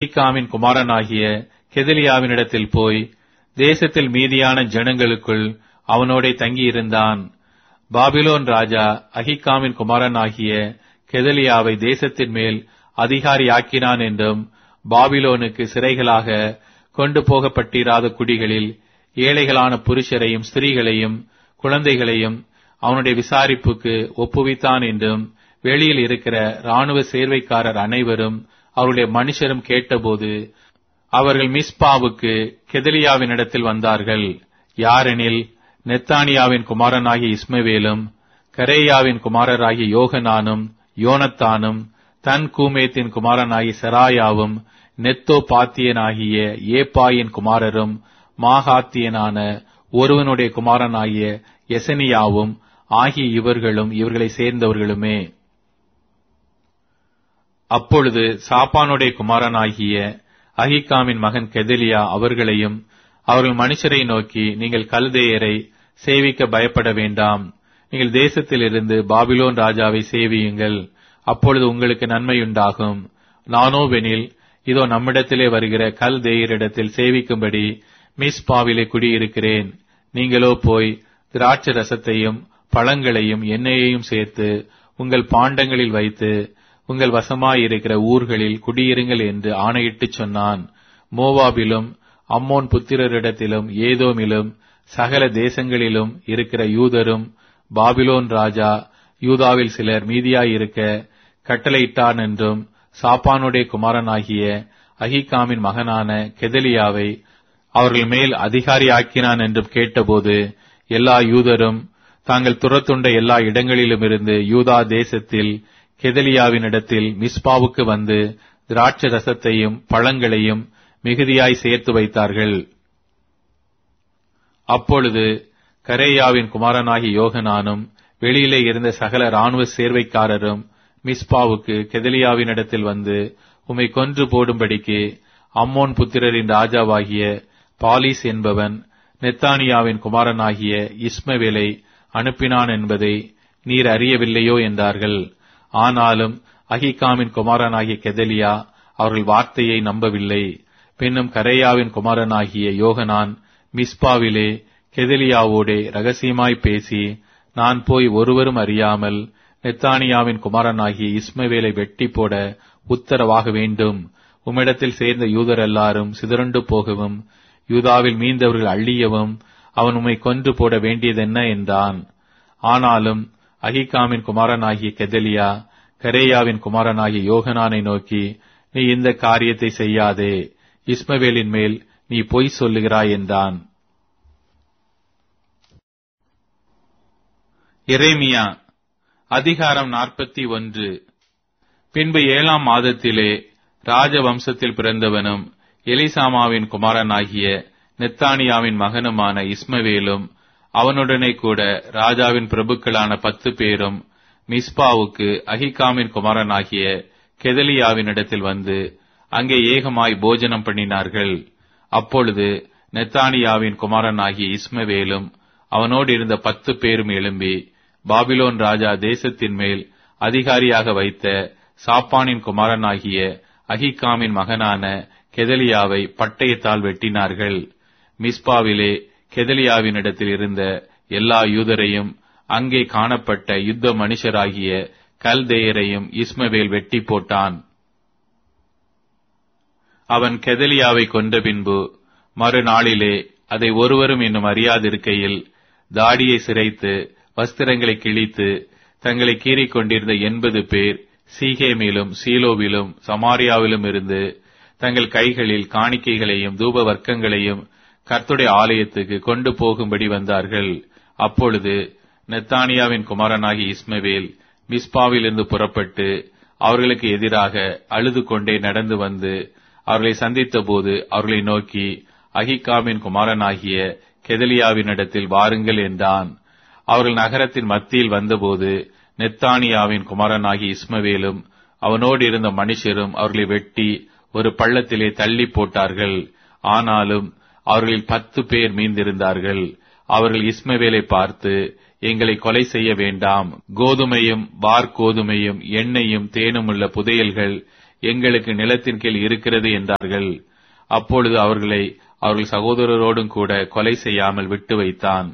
அகிக்காமின் குமாரனாகிய கெதலியாவினிடத்தில் போய் தேசத்தில் மீதியான ஜனங்களுக்குள் அவனோடே தங்கியிருந்தான். பாபிலோன் ராஜா அகிக்காமின் குமாரனாகிய கெதலியாவை தேசத்தின் மேல் அதிகாரியாக்கினான் என்றும், பாபிலோனுக்கு சிறைகளாக கொண்டு போகப்பட்டிராத குடிகளில் ஏழைகளான புருஷரையும் ஸ்திரீகளையும் குழந்தைகளையும் அவனுடைய விசாரிப்புக்கு ஒப்புவித்தான் என்றும் வெளியில் இருக்கிற இராணுவ சேர்வைக்காரர் அனைவரும் அவருடைய மனுஷரும் கேட்டபோது அவர்கள் மிஸ்பாவுக்கு கெதலியாவினிடத்தில் வந்தார்கள். யாரெனில், நெத்தானியாவின் குமாரனாகிய இஸ்மவேலும், கரேயாவின் குமாரராகிய யோகனானும், யோனத்தானும், தன் கூமேத்தின் குமாரனாகிய செராயாவும், நெத்தோ பாத்தியனாகிய ஏப்பாயின் குமாரரும், மாகாத்தியனான ஒருவனுடைய குமாரனாகிய எசனியாவும் ஆகிய இவர்களும் இவர்களை சேர்ந்தவர்களுமே. அப்பொழுது சாப்பானுடைய குமாரனாகிய அகிக்காமின் மகன் கெதலியா அவர்களையும் அவர்கள் மனுஷரை நோக்கி, நீங்கள் கல்தேயரை சேவிக்க பயப்பட வேண்டாம். நீங்கள் தேசத்திலிருந்து பாபிலோன் ராஜாவை சேவியுங்கள். அப்பொழுது உங்களுக்கு நன்மையுண்டாகும். நானோவெனில், இதோ நம்மிடத்திலே வருகிற கல்தேயரிடத்தில் சேவிக்கும்படி மிஸ்பாவிலே குடியிருக்கிறேன். நீங்களோ போய் திராட்சை ரசத்தையும் பழங்களையும் எண்ணெயையும் சேர்த்து உங்கள் பாண்டங்களில் வைத்து உங்கள் வசமாயிருக்கிற ஊர்களில் குடியிருங்கள் என்று ஆணையிட்டுச் சொன்னான். மோவாபிலும் அம்மோன் புத்திரரிடத்திலும் ஏதோமிலும் சகல தேசங்களிலும் இருக்கிற யூதரும் பாபிலோன் ராஜா யூதாவில் சிலர் மீதியாயிருக்க கட்டளையிட்டான் என்றும், சாப்பானுடைய குமாரனாகிய அகிக்காமின் மகனான கெதலியாவை அவர்கள் மேல் அதிகாரியாக்கினான் என்றும் கேட்டபோது, எல்லா யூதரும் தாங்கள் துரத்துண்ட எல்லா இடங்களிலுமிருந்து யூதா தேசத்தில் கெதலியாவினிடத்தில் மிஸ்பாவுக்கு வந்து திராட்சை ரசத்தையும் பழங்களையும் மிகுதியாய் சேர்த்து வைத்தார்கள். அப்பொழுது கரேயாவின் குமாரனாகிய யோகனானும் வெளியிலே இருந்த சகல இராணுவ சேர்வைக்காரரும் மிஸ்பாவுக்கு கெதலியாவினிடத்தில் வந்து, உம்மை கொன்று போடும்படிக்கு அம்மோன் புத்திரரின் ராஜாவாகிய பாலிஸ் என்பவன் நெத்தானியாவின் குமாரனாகிய இஸ்மவேலை அனுப்பினான் என்பதை நீர் அறியவில்லையோ என்றார்கள். ஆனாலும் அகிக்காமின் குமாரனாகிய கெதலியா அவர்கள் வார்த்தையை நம்பவில்லை. பின்னும் கரேயாவின் குமாரனாகிய யோகனான் மிஸ்பாவிலே கெதலியாவோடே ரகசியமாய் பேசி, நான் போய் ஒருவரும் அறியாமல் நெத்தானியாவின் குமாரனாகிய இஸ்மவேலை வெட்டி போட உத்தரவாக வேண்டும். உம்மிடத்தில் சேர்ந்த யூதர் எல்லாரும் சிதறண்டு போகவும் யூதாவில் மீந்தவர்கள் அழியவும் அவன் உம்மை கொன்று போட வேண்டியதென்ன என்றான். ஆனாலும் அகிக்காமின் குமாரனாகிய கெதலியா கரேயாவின் குமாரனாகிய யோகனானை நோக்கி, நீ இந்த காரியத்தை செய்யாதே, இஸ்மவேலின் மேல் நீ பொய் சொல்லுகிறாய் என்றான். எரேமியா அதிகாரம் 41. பின்பு 7ஆம் மாதத்திலே ராஜவம்சத்தில் பிறந்தவனும் எலிசாமாவின் குமாரனாகிய நெத்தானியாவின் மகனுமான இஸ்மவேலும் அவனுடனே கூட ராஜாவின் பிரபுக்களான 10 பேரும் மிஸ்பாவுக்கு அகிக்காமின் குமாரனாகிய கெதலியாவினிடத்தில் வந்து அங்கே ஏகமாய் போஜனம் பண்ணினார்கள். அப்பொழுது நெத்தானியாவின் குமாரனாகிய இஸ்மவேலும் அவனோடு இருந்த 10 பேரும் எழும்பி பாபிலோன் ராஜா தேசத்தின் மேல் அதிகாரியாக வைத்த சாப்பானின் குமாரனாகிய அகிக்காமின் மகனான கெதலியாவை பட்டயத்தால் வெட்டினார்கள். மிஸ்பாவிலே கெதலியாவினிடத்தில் இருந்த எல்லா யூதரையும் அங்கே காணப்பட்ட யுத்த மனுஷராகிய கல்தேயரையும் இஸ்மவேல் வெட்டி போட்டான். அவன் கெதலியாவை கொன்ற பின்பு மறுநாளிலே அதை ஒருவரும் இன்னும் அறியாதிருக்கையில் தாடியை சிரைத்து வஸ்திரங்களை கிழித்து தங்களை கீறிக் கொண்டிருந்த 80 பேர் சீகேமிலும் சீலோவிலும் சமாரியாவிலும் இருந்து தங்கள் கைகளில் காணிக்கைகளையும் தூப வர்க்கங்களையும் கர்த்தருடைய ஆலயத்துக்கு கொண்டு போகும்படி வந்தார்கள். அப்பொழுது நெத்தானியாவின் குமாரனாகிய இஸ்மவேல் மிஸ்பாவிலிருந்து புறப்பட்டு அவர்களுக்கு எதிராக அழுது கொண்டே நடந்து வந்து அவர்களை சந்தித்த போது அவர்களை நோக்கி, அகிக்காமின் குமாரனாகிய கெதலியாவினிடத்தில் வாருங்கள் என்றான். அவர்கள் நகரத்தின் மத்தியில் வந்தபோது நெத்தானியாவின் குமாரனாகிய இஸ்மவேலும் அவனோடு இருந்த மனுஷரும் அவர்களை வெட்டி ஒரு பள்ளத்திலே தள்ளி போட்டார்கள். ஆனாலும் அவர்களில் 10 பேர் மீந்திருந்தார்கள். அவர்கள் இஸ்மவேலை பார்த்து, எங்களை கொலை செய்ய வேண்டாம், கோதுமையும் வார்கோதுமையும் எண்ணெயும் தேனும் உள்ள புதையல்கள் எங்களுக்கு நிலத்தின் கீழ் இருக்கிறது என்றார்கள். அப்பொழுது அவர்களை அவர்கள் சகோதரரோடும் கூட கொலை செய்யாமல் விட்டு வைத்தான்.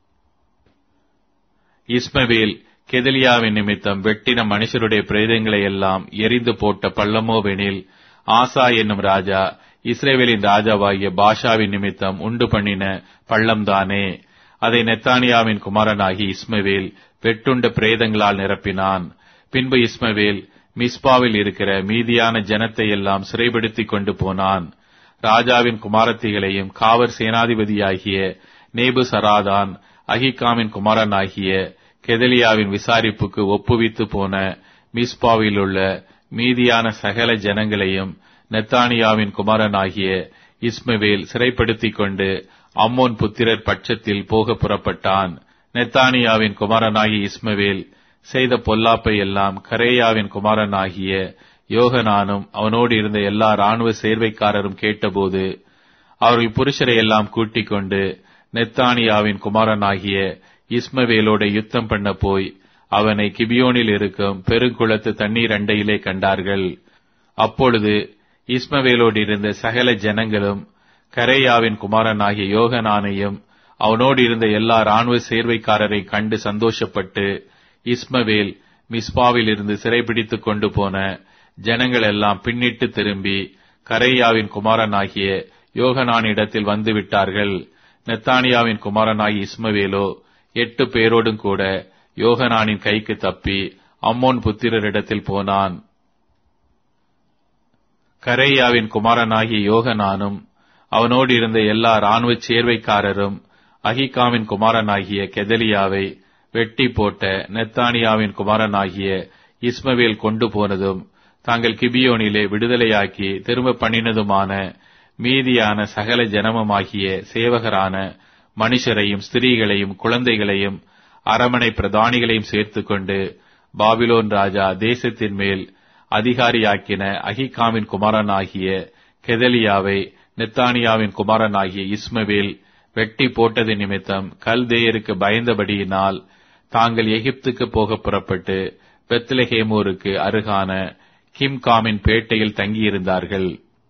இஸ்மவேல் கெதலியாவின் நிமித்தம் வெட்டின மனுஷருடைய பிரேதங்களை எல்லாம் எரிந்து போட்ட பள்ளமோவெனில் ஆசா என்னும் ராஜா இஸ்ரவேலின் ராஜாவாகிய பாஷாவின் நிமித்தம் உண்டு பண்ணின பள்ளம்தானே. அதை நெத்தானியாவின் குமாரனாகி இஸ்மவேல் வெட்டுண்ட பிரேதங்களால் நிரப்பினான். பின்பு இஸ்மவேல் மிஸ்பாவில் இருக்கிற மீதியான ஜனத்தை எல்லாம் சிறைப்படுத்திக் கொண்டு போனான். ராஜாவின் குமாரத்திகளையும் காவற் சேனாதிபதியாகிய நேபுசராதான் அகிகாமின் குமாரனாகிய கெதலியாவின் விசாரிப்புக்கு ஒப்புவித்து போன மிஸ்பாவிலுள்ள மீதியான சகல ஜனங்களையும் நெத்தானியாவின் குமாரனாகிய இஸ்மவேல் சிறைப்படுத்திக் கொண்டு அம்மோன் புத்திரர் பட்சத்தில் போக புறப்பட்டான். நெத்தானியாவின் குமாரனாகிய இஸ்மவேல் செய்த பொல்லாப்பை எல்லாம் கரேயாவின் குமாரனாகிய யோகனானும் அவனோடு இருந்த எல்லா இராணுவ சேர்வைக்காரரும் கேட்டபோது அவர்கள் புருஷரை எல்லாம் கூட்டிக் கொண்டு நெத்தானியாவின் குமாரனாகிய இஸ்மவேலோட யுத்தம் பண்ண போய் அவனை கிபியோனில் இருக்கும் பெருங்குளத்து தண்ணீர் அண்டையிலே கண்டார்கள். அப்பொழுது இஸ்மவேலோடு இருந்த சகல ஜனங்களும் கரேயாவின் குமாரனாகிய யோகனானையும் அவனோடு இருந்த எல்லா இராணுவ சேர்வைக்காரரை கண்டு சந்தோஷப்பட்டு இஸ்மவேல் மிஸ்பாவில் இருந்து சிறைபிடித்துக் கொண்டு போன ஜனங்கள் எல்லாம் பின்னிட்டு திரும்பி கரேயாவின் குமாரனாகிய யோகனானிடத்தில் வந்து விட்டார்கள். நெத்தானியாவின் குமாரனாகிய இஸ்மவேலோ 8 பேரோடும் கூட யோகனானின் கைக்கு தப்பி அம்மோன் புத்திரரிடத்தில் போனான். கரேயாவின் குமாரனாகிய யோகனானும் அவனோடு இருந்த எல்லா இராணுவ சேர்வைக்காரரும் அகிகாமின் குமாரனாகிய கெதலியாவை வெட்டி போட்ட நெத்தானியாவின் குமாரனாகிய இஸ்மவேல் கொண்டு போனதும் தாங்கள் கிபியோனிலே விடுதலையாக்கி திரும்ப பண்ணினதுமான மீதியான சகல ஜனமுமாகிய சேவகரான மனுஷரையும் ஸ்திரீகளையும் குழந்தைகளையும் அரமனை பிரதானிகளையும் சேர்த்துக்கொண்டு பாபிலோன் ராஜா தேசத்தின் மேல் அதிகாரியாக்கின அகிகாமின் குமாரனாகிய கெதலியாவை நெத்தானியாவின் குமாரனாகிய இஸ்மவேல் வெட்டி போட்டது நிமித்தம் கல்தேயருக்கு பயந்தபடியினால் தாங்கள் எகிப்துக்கு போக புறப்பட்டு பெத்லெகேமூருக்கு அருகான கிம்காமின் பேட்டையில் தங்கியிருந்தார்கள்.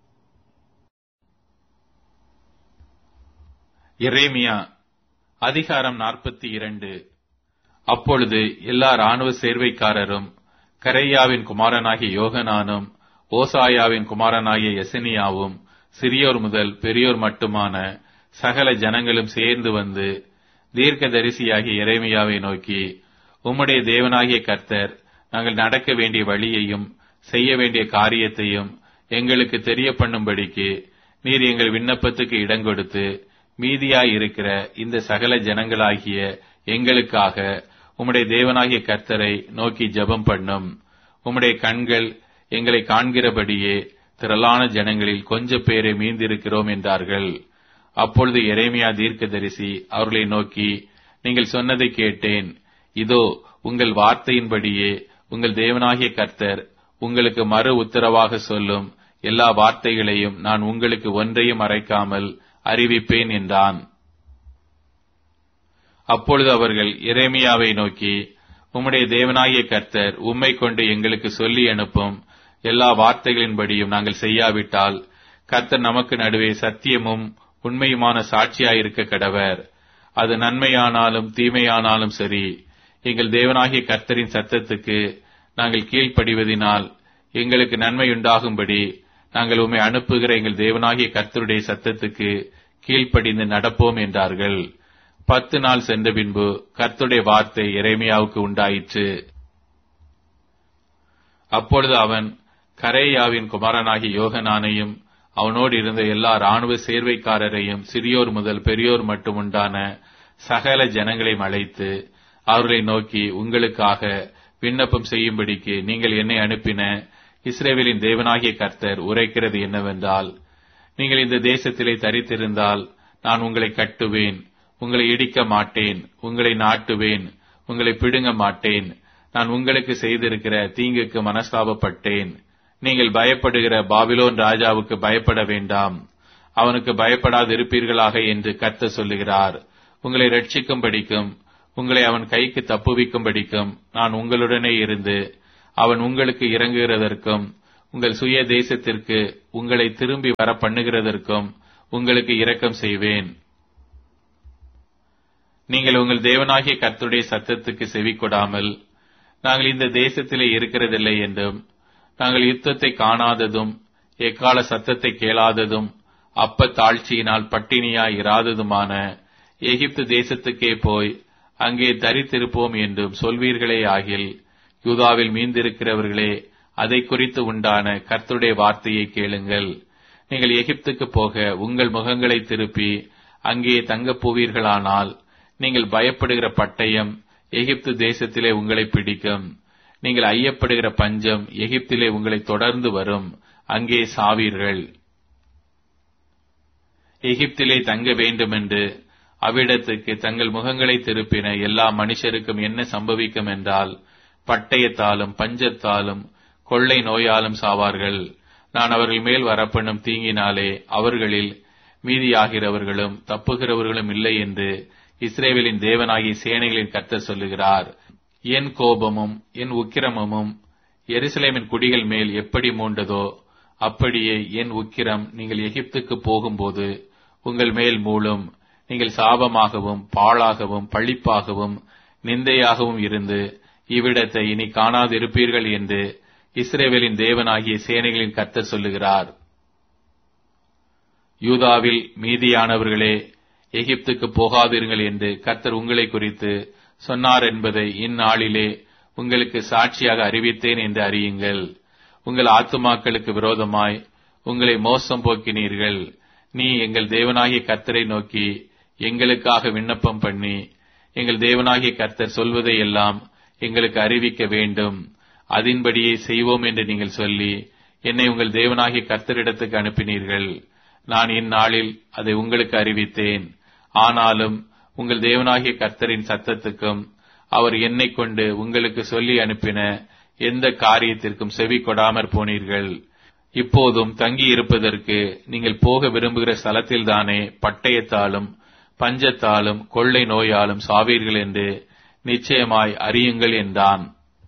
எரேமியா அதிகாரம் 42. அப்பொழுது எல்லா இராணுவ சேர்வைக்காரரும் கரேயாவின் குமாரனாகிய யோகனானும் ஓசாயாவின் குமாரனாகிய எசனியாவும் சிறியோர் முதல் பெரியோர் மட்டுமான சகல ஜனங்களும் சேர்ந்து வந்து தீர்க்கதரிசியாகிய எரேமியாவை நோக்கி, உம்முடைய தேவனாகிய கர்த்தர் நாங்கள் நடக்க வேண்டிய வழியையும் செய்ய வேண்டிய காரியத்தையும் எங்களுக்கு தெரிய பண்ணும்படிக்கு நீர் எங்கள் விண்ணப்பத்துக்கு இடங்கொடுத்து மீதியாய் இருக்கிற இந்த சகல ஜனங்களாகிய எங்களுக்காக உம்முடைய தேவனாகிய கர்த்தரை நோக்கி ஜெபம் பண்ணும். உம்முடைய கண்கள் எங்களை காண்கிறபடியே திரளான ஜனங்களில் கொஞ்ச பேரை மீந்திருக்கிறோம் என்றார்கள். அப்பொழுது எரேமியா தீர்க்கதரிசி அவர்களை நோக்கி, நீங்கள் சொன்னதை கேட்டேன். இதோ உங்கள் வார்த்தையின்படியே உங்கள் தேவனாகிய கர்த்தர் உங்களுக்கு மறு உத்தரவாக சொல்லும் எல்லா வார்த்தைகளையும் நான் உங்களுக்கு ஒன்றையும் மறைக்காமல் அறிவிப்பேன் என்றான். அப்பொழுது அவர்கள் எரேமியாவை நோக்கி, உம்முடைய தேவனாகிய கர்த்தர் உம்மை கொண்டு எங்களுக்கு சொல்லி அனுப்பும் எல்லா வார்த்தைகளின்படியும் நாங்கள் செய்யாவிட்டால் கர்த்தர் நமக்கு நடுவே சத்தியமும் உண்மையுமான சாட்சியாயிருக்க கடவர். அது நன்மையானாலும் தீமையானாலும் சரி, எங்கள் தேவனாகிய கர்த்தரின் சத்தத்துக்கு நாங்கள் கீழ்ப்படிவதினால் எங்களுக்கு நன்மையுண்டாகும்படி நாங்கள் உம்மை அனுப்புகிற எங்கள் தேவனாகிய கர்த்தருடைய சத்தத்துக்கு கீழ்ப்படிந்து நடப்போம் என்றார்கள். 10 நாள் சென்ற பின்பு கர்த்தருடைய வார்த்தை எரேமியாவுக்கு உண்டாயிற்று. அப்பொழுது அவன் கரேயாவின் குமாரனாகிய யோகனானையும் அவனோடு இருந்த எல்லா இராணுவ சேர்வைக்காரரையும் சிறியோர் முதல் பெரியோர் மட்டும் உண்டான சகல ஜனங்களையும் அழைத்து அவர்களை நோக்கி, உங்களுக்காக விண்ணப்பம் செய்யும்படிக்கு நீங்கள் என்னை அனுப்பின இஸ்ரவேலின் தேவனாகிய கர்த்தர் உரைக்கிறது என்னவென்றால், நீங்கள் இந்த தேசத்திலே தரித்திருந்தால் நான் உங்களை கட்டுவேன், உங்களை இடிக்க மாட்டேன், உங்களை நாட்டுவேன், உங்களை பிடுங்க மாட்டேன். நான் உங்களுக்கு செய்திருக்கிற தீங்குக்கு மனஸ்தாபப்பட்டேன். நீங்கள் பயப்படுகிற பாபிலோன் ராஜாவுக்கு பயப்பட வேண்டாம், அவனுக்கு பயப்படாதிருப்பீர்களாக என்று கர்த்தர் சொல்லுகிறார். உங்களை ரட்சிக்கும்படிக்கும் உங்களை அவன் கைக்கு தப்புவிக்கும்படிக்கும் நான் உங்களுடனே இருந்து அவன் உங்களுக்கு இறங்குகிறதற்கும் உங்கள் சுய தேசத்திற்கு உங்களை திரும்பி வர பண்ணுகிறதற்கும் உங்களுக்கு இரக்கம் செய்வேன். நீங்கள் உங்கள் தேவனாகிய கர்த்தருடைய சத்தத்துக்கு செவிகொடாமல், நாங்கள் இந்த தேசத்திலே இருக்கிறதில்லை என்றும், நாங்கள் யுத்தத்தை காணாததும், எக்கால சத்தத்தை கேளாததும், அப்ப தாழ்ச்சியினால் பட்டினியாய் இராததுமான எகிப்து தேசத்துக்கே போய் அங்கே தரித்திருப்போம் என்றும் சொல்வீர்களே ஆகில், யூதாவில் மீந்திருக்கிறவர்களே, அதை குறித்து உண்டான கர்த்தருடைய வார்த்தையை கேளுங்கள். நீங்கள் எகிப்துக்கு போக உங்கள் முகங்களை திருப்பி அங்கே தங்கப் போவீர்களானால், நீங்கள் பயப்படுகிற பட்டயம் எகிப்து தேசத்திலே உங்களை பிடிக்கும். நீங்கள் ஐயப்படுகிற பஞ்சம் எகிப்திலே உங்களை தொடர்ந்து வரும், அங்கே சாவீர்கள். எகிப்திலே தங்க வேண்டுமென்று அவ்விடத்துக்கு தங்கள் முகங்களை திருப்பின எல்லா மனுஷருக்கும் என்ன சம்பவிக்கும் என்றால், பட்டயத்தாலும் பஞ்சத்தாலும் கொள்ளை நோயாலும் சாவார்கள். நான் அவர்கள் மேல் வரப்பண்ணும் தீங்கினாலே அவர்களில் மீதியாகிறவர்களும் தப்புகிறவர்களும் இல்லை என்று இஸ்ரவேலின் தேவனாகிய சேனைகளின் கர்த்தர் சொல்லுகிறார். என் கோபமும் என் உக்கிரமும் எருசலேமின் குடிகள் மேல் எப்படி மூண்டதோ, அப்படியே என் உக்கிரம் நீங்கள் எகிப்துக்கு போகும்போது உங்கள் மேல் மூளும். நீங்கள் சாபமாகவும் பாழாகவும் பழிப்பாகவும் நிந்தையாகவும் இருந்து இவ்விடத்தை இனி காணாதிருப்பீர்கள் என்று இஸ்ரவேலின் தேவனாகிய சேனைகளின் கர்த்தர் சொல்லுகிறார். யூதாவில் மீதியானவர்களே, எகிப்துக்கு போகாதிருங்கள் என்று கர்த்தர் உங்களை குறித்து சொன்னார் என்பதை இந்நாளிலே உங்களுக்கு சாட்சியாக அறிவித்தேன் என்று அறியுங்கள். உங்கள் ஆத்துமாக்களுக்கு விரோதமாய் உங்களை மோசம் போக்கினீர்கள். நீ எங்கள் தேவனாகிய கர்த்தரை நோக்கி எங்களுக்காக விண்ணப்பம் பண்ணி, எங்கள் தேவனாகிய கர்த்தர் சொல்வதை எல்லாம் எங்களுக்கு அறிவிக்க வேண்டும், அதின்படியே செய்வோம் என்று நீங்கள் சொல்லி என்னை உங்கள் தேவனாகிய கர்த்தரிடத்துக்கு அனுப்பினீர்கள். நான் இந்நாளில் அதை உங்களுக்கு அறிவித்தேன். ஆனாலும் உங்கள் தேவனாகிய கர்த்தரின் சத்தத்துக்கும் அவர் என்னை கொண்டு உங்களுக்கு சொல்லி அனுப்பின எந்த காரியத்திற்கும் செவி கொடாமற் போனீர்கள். இப்போதும் தங்கி இருப்பதற்கு நீங்கள் போக விரும்புகிற ஸ்தலத்தில்தானே பட்டயத்தாலும் பஞ்சத்தாலும் கொள்ளை நோயாலும் சாவீர்கள் என்று நிச்சயமாய் அறியுங்கள் என்றான்.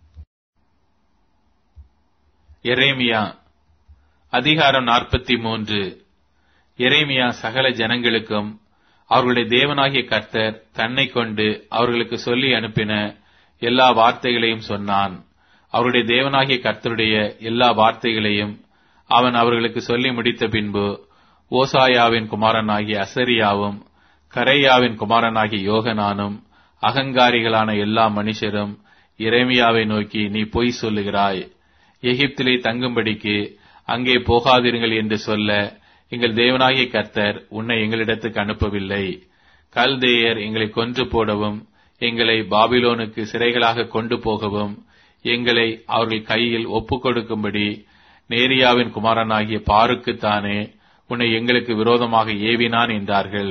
எரேமியா அதிகாரம் 43. எரேமியா சகல ஜனங்களுக்கும் அவர்களுடைய தேவனாகிய கர்த்தர் தன்னை கொண்டு அவர்களுக்கு சொல்லி அனுப்பின எல்லா வார்த்தைகளையும் சொன்னான். அவருடைய தேவனாகிய கர்த்தருடைய எல்லா வார்த்தைகளையும் அவன் அவர்களுக்கு சொல்லி முடித்த பின்பு, ஓசாயாவின் குமாரனாகிய அசரியாவும் கரேயாவின் குமாரனாகிய யோகனானும் அகங்காரிகளான எல்லா மனுஷரும் எரேமியாவை நோக்கி, நீ பொய் சொல்லுகிறாய். எகிப்திலே தங்கும்படிக்கு அங்கே போகாதிருங்கள் என்று சொல்ல எங்கள் தேவனாகிய கர்த்தர் உன்னை எங்களிடத்துக்கு அனுப்பவில்லை. கல்தேயர் எங்களை கொன்று போடவும் எங்களை பாபிலோனுக்கு சிறைகளாக கொண்டு போகவும் எங்களை அவர்கள் கையில் ஒப்புக் கொடுக்கும்படி நேரியாவின் குமாரனாகிய பாருக்குத்தானே உன்னை எங்களுக்கு விரோதமாக ஏவினான் என்றார்கள்.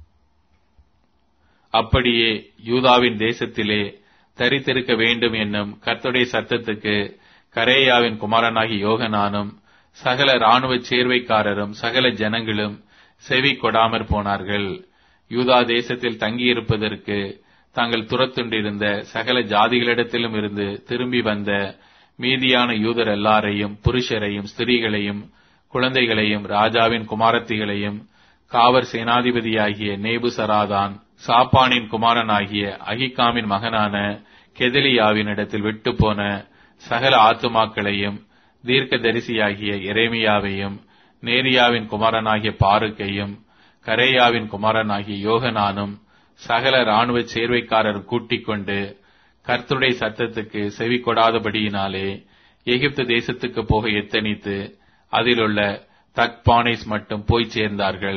அப்படியே யூதாவின் தேசத்திலே தரித்திருக்க வேண்டும் என்னும் கர்த்தருடைய சத்தத்துக்கு கரேயாவின் குமாரனாகிய யோகனானும் சகல இராணுவ சேர்வைக்காரரும் சகல ஜனங்களும் செவி கொடாமற் போனார்கள். யூதா தேசத்தில் தங்கியிருப்பதற்கு தாங்கள் துரத்துண்டிருந்த சகல ஜாதிகளிடத்திலும் இருந்து திரும்பி வந்த மீதியான யூதர் எல்லாரையும், புருஷரையும் ஸ்திரீகளையும் குழந்தைகளையும் ராஜாவின் குமாரத்திகளையும் காவற் சேனாதிபதியாகிய நேபுசராதான் சாப்பானின் குமாரனாகிய அகிகாமின் மகனான கெதலியாவின் இடத்தில் விட்டு போன சகல ஆத்துமாக்களையும் தீர்க்கதரிசியாகிய எரேமியாவையும் நேரியாவின் குமாரனாகிய பாருக்கையும் கரேயாவின் குமாரனாகிய யோகனானும் சகல இராணுவ சேர்வைக்காரர் கூட்டிக் கொண்டு கர்த்தருடைய சத்தத்துக்கு செவி கொடாதபடியினாலே எகிப்து தேசத்துக்கு போக எத்தனித்து அதிலுள்ள தக்பானேஸ் மட்டும் போய் சேர்ந்தார்கள்.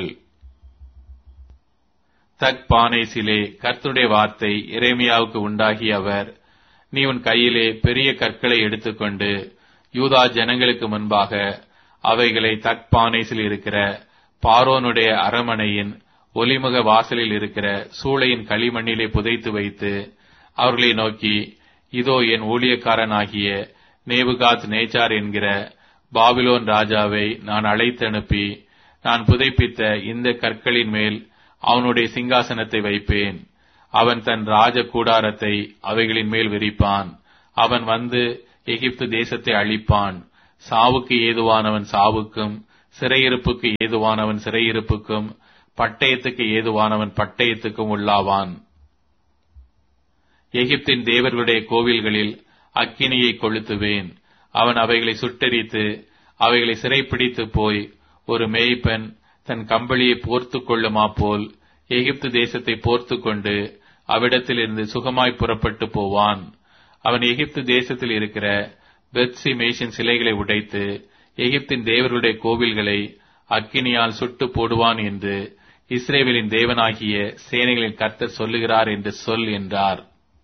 தக்பானேசிலே கர்த்தருடைய வார்த்தை எரேமியாவுக்கு உண்டாகிய அவர், நீ உன் கையிலே பெரிய கற்களை எடுத்துக்கொண்டு யூதா ஜனங்களுக்கு முன்பாக அவைகளை தக்பானேசில் இருக்கிற பார்வோனுடைய அரமனையின் ஒலிமுக வாசலில் இருக்கிற சூளையின் களிமண்ணிலே புதைத்து வைத்து அவர்களை நோக்கி, இதோ என் ஊழியக்காரனாகிய நேபுகாத் நேச்சார் என்கிற பாபிலோன் ராஜாவை நான் அழைத்தனுப்பி நான் புதைப்பித்த இந்த கற்களின் மேல் அவனுடைய சிங்காசனத்தை வைப்பேன். அவன் தன் ராஜ கூடாரத்தை அவைகளின் மேல் விரிப்பான். அவன் வந்து எகிப்து தேசத்தை அழிப்பான். சாவுக்கு ஏதுவானவன் சாவுக்கும், சிறையிருப்புக்கு ஏதுவானவன் சிறையிருப்புக்கும், பட்டயத்துக்கு ஏதுவானவன் பட்டயத்துக்கும் உள்ளாவான். எகிப்தின் தேவர்களுடைய கோவில்களில் அக்கினியை கொளுத்துவேன். அவன் அவைகளை சுட்டெரித்து அவைகளை சிறைப்பிடித்து போய் ஒரு மேய்ப்பன் தன் கம்பளியை போர்த்து கொள்ளுமா போல் எகிப்து தேசத்தை போர்த்து கொண்டு அவ்விடத்திலிருந்து சுகமாய் புறப்பட்டு போவான். அவன் எகிப்து தேசத்தில் இருக்கிற பெத்சி மேஷின் சிலைகளை உடைத்து எகிப்தின் தேவர்களுடைய கோவில்களை அக்கினியால் சுட்டு போடுவான் என்று இஸ்ரவேலின் தேவனாகிய சேனைகளின் கர்த்தர் சொல்லுகிறார் என்று சொல் என்றார்.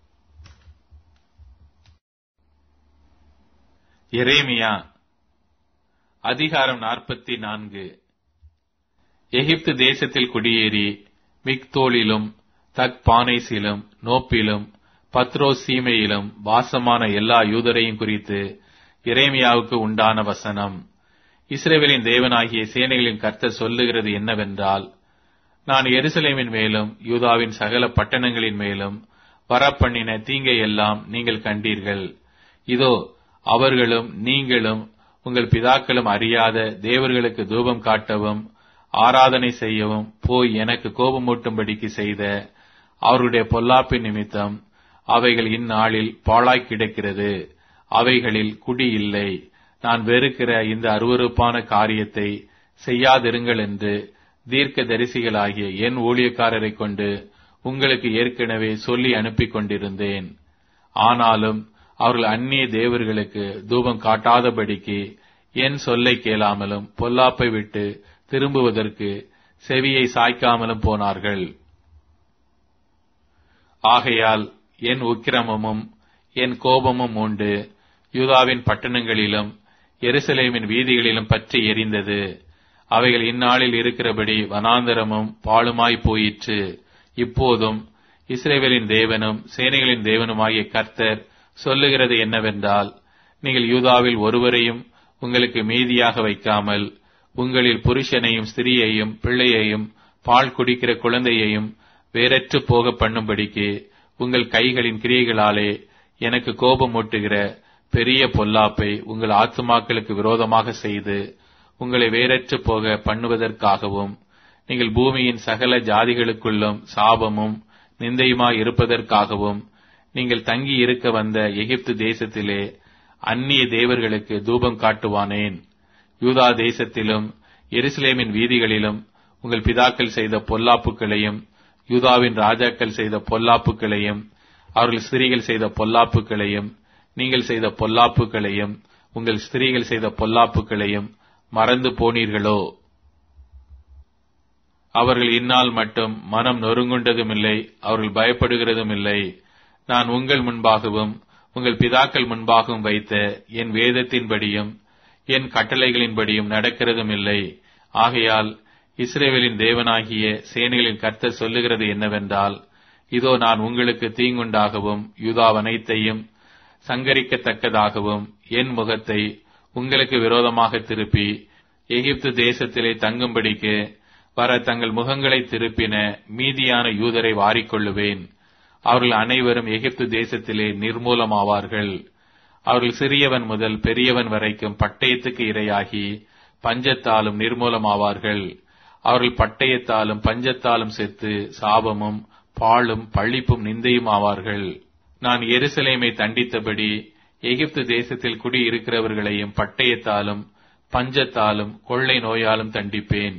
எரேமியா அதிகாரம் 44. எகிப்து தேசத்தில் குடியேறி மிக்தோலிலும் தக்பானேசிலும் நோப்பிலும் பத்ரோஸ் சீமையிலும் வாசமான எல்லா யூதரையும் குறித்து எரேமியாவுக்கு உண்டான வசனம். இஸ்ரவேலின் தேவனாகிய சேனைகளின் கர்த்தர் சொல்லுகிறது என்னவென்றால், நான் எருசலேமின் மேலும் யூதாவின் சகல பட்டணங்களின் மேலும் வரப்பண்ணின தீங்கை எல்லாம் நீங்கள் கண்டீர்கள். இதோ அவர்களும் நீங்களும் உங்கள் பிதாக்களும் அறியாத தேவர்களுக்கு தூபம் காட்டவும் ஆராதனை செய்யவும் போய் எனக்கு கோபமூட்டும்படிக்கு செய்த அவர்களுடைய பொல்லாப்பின் நிமித்தம் அவைகள் இந்நாளில் பாழாய் கிடக்கிறது. அவைகளில் குடி இல்லை. நான் வெறுக்கிற இந்த அருவருப்பான காரியத்தை செய்யாதிருங்கள் என்று தீர்க்க தரிசிகளாகிய என் ஊழியக்காரரை கொண்டு உங்களுக்கு ஏற்கனவே சொல்லி அனுப்பி கொண்டிருந்தேன். ஆனாலும் அவர்கள் அந்நிய தேவர்களுக்கு தூபம் காட்டாதபடிக்கு என் சொல்லை கேளாமலும் பொல்லாப்பை விட்டு திரும்புவதற்கு செவியை சாய்க்காமலும் போனார்கள். ஆகையால் என் உக்கிரமும் என் கோபமும் உண்டு யூதாவின் பட்டணங்களிலும் எருசலேமின் வீதிகளிலும் பற்றி எரிந்தது. அவைகள் இந்நாளில் இருக்கிறபடி வனாந்தரமும் பாழுமாய் போயிற்று. இப்போதும் இஸ்ரவேலின் தேவனும் சேனைகளின் தேவனுமாகிய கர்த்தர் சொல்லுகிறது என்னவென்றால், நீங்கள் யூதாவில் ஒருவரையும் உங்களுக்கு மீதியாக வைக்காமல் உங்களில் புருஷனையும் ஸ்திரியையும் பிள்ளையையும் பால் குடிக்கிற குழந்தையையும் வேறற்று போக பண்ணும்படிக்கு உங்கள் கைகளின் கிரியைகளாலே எனக்கு கோபமூட்டுகிற பெரிய பொல்லாப்பை உங்கள் ஆத்துமாக்களுக்கு விரோதமாக செய்து உங்களை வேறற்று போக பண்ணுவதற்காகவும் நீங்கள் பூமியின் சகல ஜாதிகளுக்குள்ளும் சாபமும் நிந்தையுமாய் இருப்பதற்காகவும் நீங்கள் தங்கி இருக்க வந்த எகிப்து தேசத்திலே அந்நிய தேவர்களுக்கு தூபம் காட்டுவானேன். யூதா தேசத்திலும் எருசலேமின் வீதிகளிலும் உங்கள் பிதாக்கள் செய்த பொல்லாப்புகளையும் யூதாவின் ராஜாக்கள் செய்த பொல்லாப்புகளையும் அவர்கள் ஸ்திரீகள் செய்த பொல்லாப்புகளையும் நீங்கள் செய்த பொல்லாப்புகளையும் உங்கள் ஸ்திரீகள் செய்த பொல்லாப்புகளையும் மறந்து போனீர்களோ? அவர்கள் இந்நாள் மட்டும் மனம் நொறுங்குண்டதும் இல்லை, அவர்கள் பயப்படுகிறதும் இல்லை. நான் உங்கள் முன்பாகவும் உங்கள் பிதாக்கள் முன்பாகவும் வைத்த என் வேதத்தின்படியும் என் கட்டளைகளின்படியும் நடக்கிறதும் இல்லை. ஆகையால் இஸ்ரவேலின் தேவனாகிய சேனைகளின் கர்த்தர் சொல்லுகிறது என்னவென்றால், இதோ நான் உங்களுக்கு தீங்குண்டாகவும் யூதாவனைத்தையும் சங்கரிக்கத்தக்கதாகவும் என் முகத்தை உங்களுக்கு விரோதமாக திருப்பி எகிப்து தேசத்திலே தங்கும்படிக்கு வர தங்கள் முகங்களை திருப்பின மீதியான யூதரை வாரிக்கொள்ளுவேன். அவர்கள் அனைவரும் எகிப்து தேசத்திலே நிர்மூலமாவார்கள். அவர்கள் சிறியவன் முதல் பெரியவன் வரைக்கும் பட்டயத்துக்கு இரையாகி பஞ்சத்தாலும் நிர்மூலமாவார்கள். அவர்கள் பட்டயத்தாலும் பஞ்சத்தாலும் செத்து சாபமும் பாழும் பழிப்பும் நிந்தையும் ஆவார்கள். நான் எருசலேமை தண்டித்தபடி எகிப்து தேசத்தில் குடியிருக்கிறவர்களையும் பட்டயத்தாலும் பஞ்சத்தாலும் கொள்ளை நோயாலும் தண்டிப்பேன்.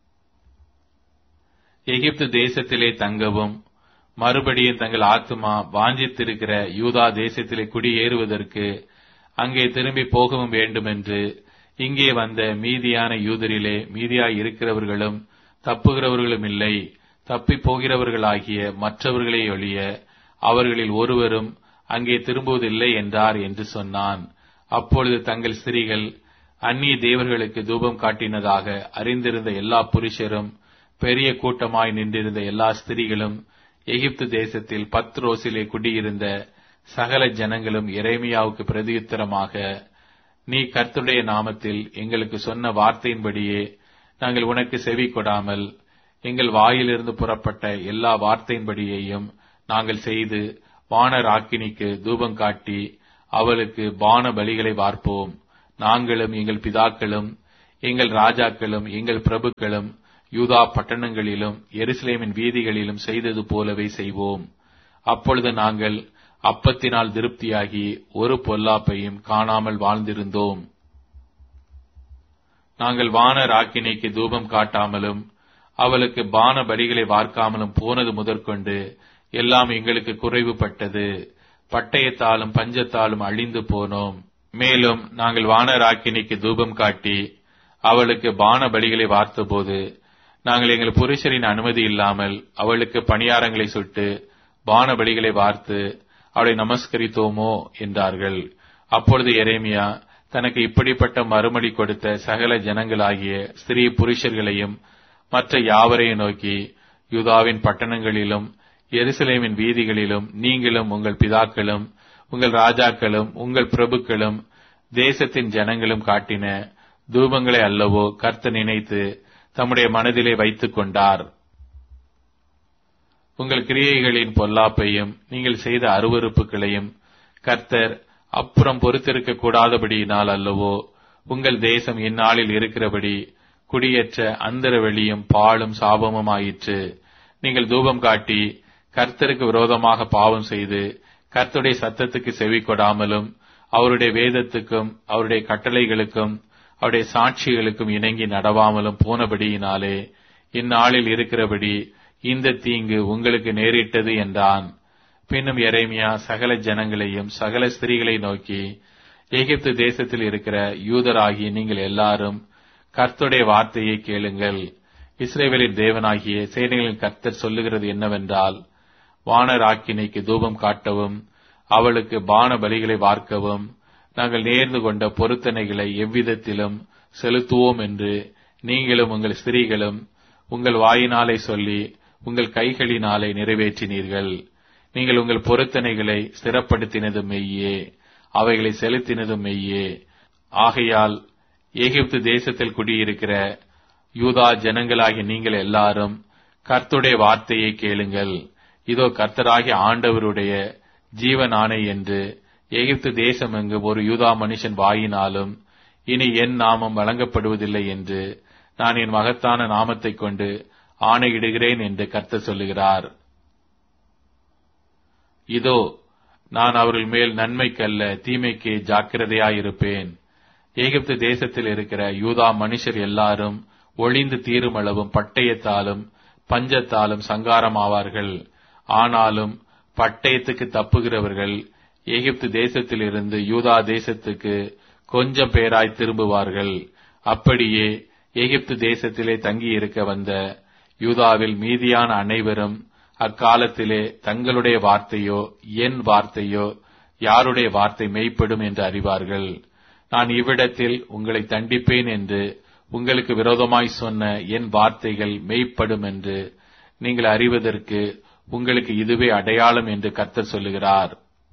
எகிப்து தேசத்திலே தங்கவும் மறுபடியும் தங்கள் ஆத்துமா வாஞ்சித்திருக்கிற யூதா தேசத்திலே குடியேறுவதற்கு அங்கே திரும்பி போகவும் வேண்டுமென்று இங்கே வந்த மீதியான யூதரிலே மீதியாய் இருக்கிறவர்களும் தப்புகிறவர்களும் இல்லை, தப்பி போகிறவர்களாகிய மற்றவர்களே ஒழிய அவர்களில் ஒருவரும் அங்கே திரும்புவதில்லை என்றார் என்று சொன்னான். அப்பொழுது தங்கள் ஸ்திரீகள் அந்நிய தேவர்களுக்கு தூபம் காட்டினதாக அறிந்திருந்த எல்லா புருஷரும் பெரிய கூட்டமாய் நின்றிருந்த எல்லா ஸ்திரீகளும் எகிப்து தேசத்தில் பத்ரோசிலே குடியிருந்த சகல ஜனங்களும் எரேமியாவுக்கு பிரதியுத்தரமாக, நீ கர்த்தருடைய நாமத்தில் எங்களுக்கு சொன்ன வார்த்தையின்படியே நாங்கள் உனக்கு செவி கொடாமல் எங்கள் வாயிலிருந்து புறப்பட்ட எல்லா வார்த்தையின்படியையும் நாங்கள் செய்து வானராக்கினிக்கு தூபம் காட்டி அவளுக்கு பான பலிகளை வார்ப்போம். நாங்களும் எங்கள் பிதாக்களும் எங்கள் ராஜாக்களும் எங்கள் பிரபுக்களும் யூதா பட்டணங்களிலும் எருசலேமின் வீதிகளிலும் செய்தது போலவே செய்வோம். அப்பொழுது நாங்கள் அப்பத்தினால் திருப்தியாகி ஒரு பொல்லாப்பையும் காணாமல் வாழ்ந்திருந்தோம். நாங்கள் வான ராக்கினைக்கு தூபம் காட்டாமலும் அவளுக்கு பான பலிகளை வார்க்காமலும் போனது முதற்கொண்டு எல்லாம் எங்களுக்கு குறைவுபட்டது. பட்டயத்தாலும் பஞ்சத்தாலும் அழிந்து போனோம். மேலும் நாங்கள் வானராக்கினிக்கு தூபம் காட்டி அவளுக்கு பான பலிகளை வார்த்தபோது நாங்கள் எங்கள் புருஷரின் அனுமதி இல்லாமல் அவளுக்கு பணியாரங்களை சுட்டு பான பலிகளை வார்த்து அவளை நமஸ்கரித்தோமோ என்றார்கள். அப்பொழுது எரேமியா தனக்கு இப்படிப்பட்ட மறுமொழி கொடுத்த சகல ஜனங்களாகிய ஸ்திரீ புருஷர்களையும் மற்ற யாவரையும் நோக்கி, யூதாவின் பட்டணங்களிலும் எருசலேமின் வீதிகளிலும் நீங்களும் உங்கள் பிதாக்களும் உங்கள் ராஜாக்களும் உங்கள் பிரபுக்களும் தேசத்தின் ஜனங்களும் காட்டின தூபங்களை அல்லவோ கர்த்தர் நினைத்து தம்முடைய மனதிலே வைத்துக் கொண்டார். உங்கள் கிரியைகளின் பொல்லாப்பையும் நீங்கள் செய்த அருவருப்புகளையும் கர்த்தர் அப்புறம் பொறுத்திருக்க கூடாதபடியினால் அல்லவோ உங்கள் தேசம் இந்நாளில் இருக்கிறபடி குடியேற்ற அந்தரவெளியும் பாழும் சாபமும் ஆயிற்று. நீங்கள் தூபம் காட்டி கர்த்தருக்கு விரோதமாக பாவம் செய்து கர்த்தருடைய சத்தத்துக்கு செவி கொடாமலும் அவருடைய வேதத்துக்கும் அவருடைய கட்டளைகளுக்கும் அவருடைய சாட்சிகளுக்கும் இணங்கி நடவாமலும் போனபடியினாலே இந்நாளில் இருக்கிறபடி இந்த தீங்கு உங்களுக்கு நேரிட்டது என்றான். பின்னும் எரேமியா சகல ஜனங்களையும் சகல ஸ்திரீகளை நோக்கி, எகிப்து தேசத்தில் இருக்கிற யூதராகிய நீங்கள் எல்லாரும் கர்த்தருடைய வார்த்தையை கேளுங்கள். இஸ்ரவேலின் தேவனாகிய சேனைகளின் கர்த்தர் சொல்லுகிறது என்னவென்றால், வானராக்கினைக்கு தூபம் காட்டவும் அவளுக்கு பான பலிகளை வார்க்கவும் நாங்கள் நேர்ந்து கொண்ட பொருத்தனைகளை எவ்விதத்திலும் செலுத்துவோம் என்று நீங்களும் உங்கள் ஸ்திரீகளும் உங்கள் வாயினாலே சொல்லி உங்கள் கைகளினாலே நிறைவேற்றினீர்கள். நீங்கள் உங்கள் பொருத்தனைகளை ஸ்திரப்படுத்தினதும் மெய்யே, அவைகளை செலுத்தினதும் மெய்யே. ஆகையால் எகிப்து தேசத்தில் குடியிருக்கிற யூதா ஜனங்களாகிய நீங்கள் எல்லாரும் கர்த்தருடைய வார்த்தையை கேளுங்கள். இதோ கர்த்தராகிய ஆண்டவருடைய ஜீவன் ஆணை என்று எகிப்து தேசமெங்கும் ஒரு யூதா மனுஷன் வாயினாலும் இனி என் நாமம் வழங்கப்படுவதில்லை என்று நான் என் மகத்தான நாமத்தைக் கொண்டு ஆணையிடுகிறேன் என்று கர்த்தர் சொல்லுகிறார். இதோ நான் அவர்கள் மேல் நன்மைக்கல்ல தீமைக்கு ஜாக்கிரதையாயிருப்பேன். எகிப்து தேசத்தில் இருக்கிற யூதா மனுஷர் எல்லாரும் ஒளிந்து தீருமளவும் பட்டயத்தாலும் பஞ்சத்தாலும் சங்காரமாவார்கள். ஆனாலும் பட்டயத்துக்கு தப்புகிறவர்கள் எகிப்து தேசத்திலிருந்து யூதா தேசத்துக்கு கொஞ்சம் பேராய் திரும்புவார்கள். அப்படியே எகிப்து தேசத்திலே தங்கியிருக்க வந்த யூதாவில் மீதியான அனைவரும் அக்காலத்திலே தங்களுடைய வார்த்தையோ என் வார்த்தையோ யாருடைய வார்த்தை மெய்ப்படும் என்று அறிவார்கள். நான் இவ்விடத்தில் உங்களை தண்டிப்பேன் என்று உங்களுக்கு விரோதமாய் சொன்ன என் வார்த்தைகள் மெய்ப்படும் என்று நீங்கள் அறிவதற்கு உங்களுக்கு இதுவே அடையாளம் என்று கர்த்தர் சொல்லுகிறார்.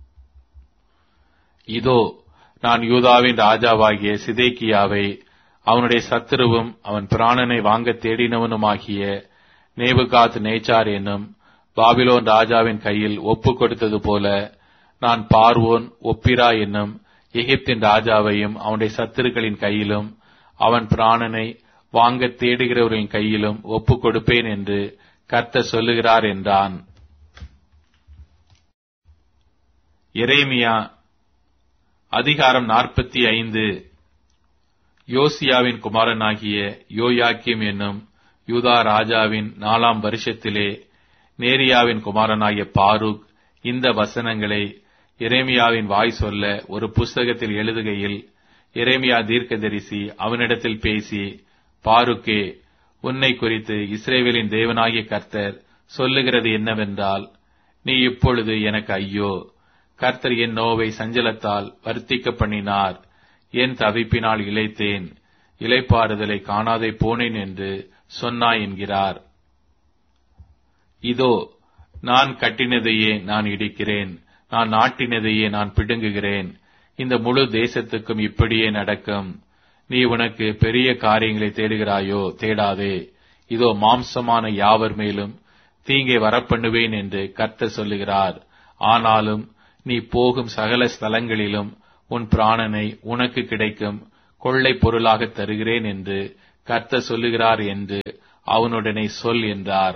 இதோ நான் யூதாவின் ராஜாவாகிய சிதேக்கியாவை அவனுடைய சத்துருவும் அவன் பிராணனை வாங்க தேடினவனுமாகிய நேபுகாத் நேச்சார் என்னும் பாபிலோன் ராஜாவின் கையில் ஒப்புக் கொடுத்தது போல நான் பார்வோன் ஒப்பிரா என்னும் எகிப்தின் ராஜாவையும் அவனுடைய சத்துருக்களின் கையிலும் அவன் பிராணனை வாங்க தேடுகிறவர்களின் கையிலும் ஒப்புக் கொடுப்பேன் என்று கர்த்தர் சொல்லுகிறார் என்றான். எரேமியா அதிகாரம் 45. யோசியாவின் குமாரனாகிய யோயாக்கிம் என்னும் யூதா ராஜாவின் 4ஆம் வருஷத்திலே நேரியாவின் குமாரனாகிய பாரூக் இந்த வசனங்களை எரேமியாவின் வாய் சொல்ல ஒரு புஸ்தகத்தில் எழுதுகையில், எரேமியா தீர்க்கதரிசி அவனிடத்தில் பேசி, பாருக்கே, உன்னை குறித்து இஸ்ரவேலின் தேவனாகிய கர்த்தர் சொல்லுகிறது என்னவென்றால், நீ இப்பொழுது எனக்கு ஐயோ, கர்த்தர் என் நோவை சஞ்சலத்தால் வர்த்திக்க பண்ணினார், என் தவிப்பினால் இளைத்தேன், இளைப்பாறுதலை காணாதே போனேன் என்று சொன்னாய் என்கிறார். இதோ நான் கட்டினதையே நான் இடிக்கிறேன், நான் நாட்டினதையே நான் பிடுங்குகிறேன். இந்த முழு தேசத்துக்கும் இப்படியே நடக்கும். நீ உனக்கு பெரிய காரியங்களை தேடுகிறாயோ? தேடாதே. இதோ மாம்சமான யாவர் மேலும் தீங்கை வரப்பண்ணுவேன் என்று கர்த்தர் சொல்லுகிறார். ஆனாலும் நீ போகும் சகல ஸ்தலங்களிலும் உன் பிராணனை உனக்கு கிடைக்கும் கொள்ளை பொருளாக தருகிறேன் என்று கர்த்தர் சொல்லுகிறார் என்று அவனுடனே சொல் என்றார்.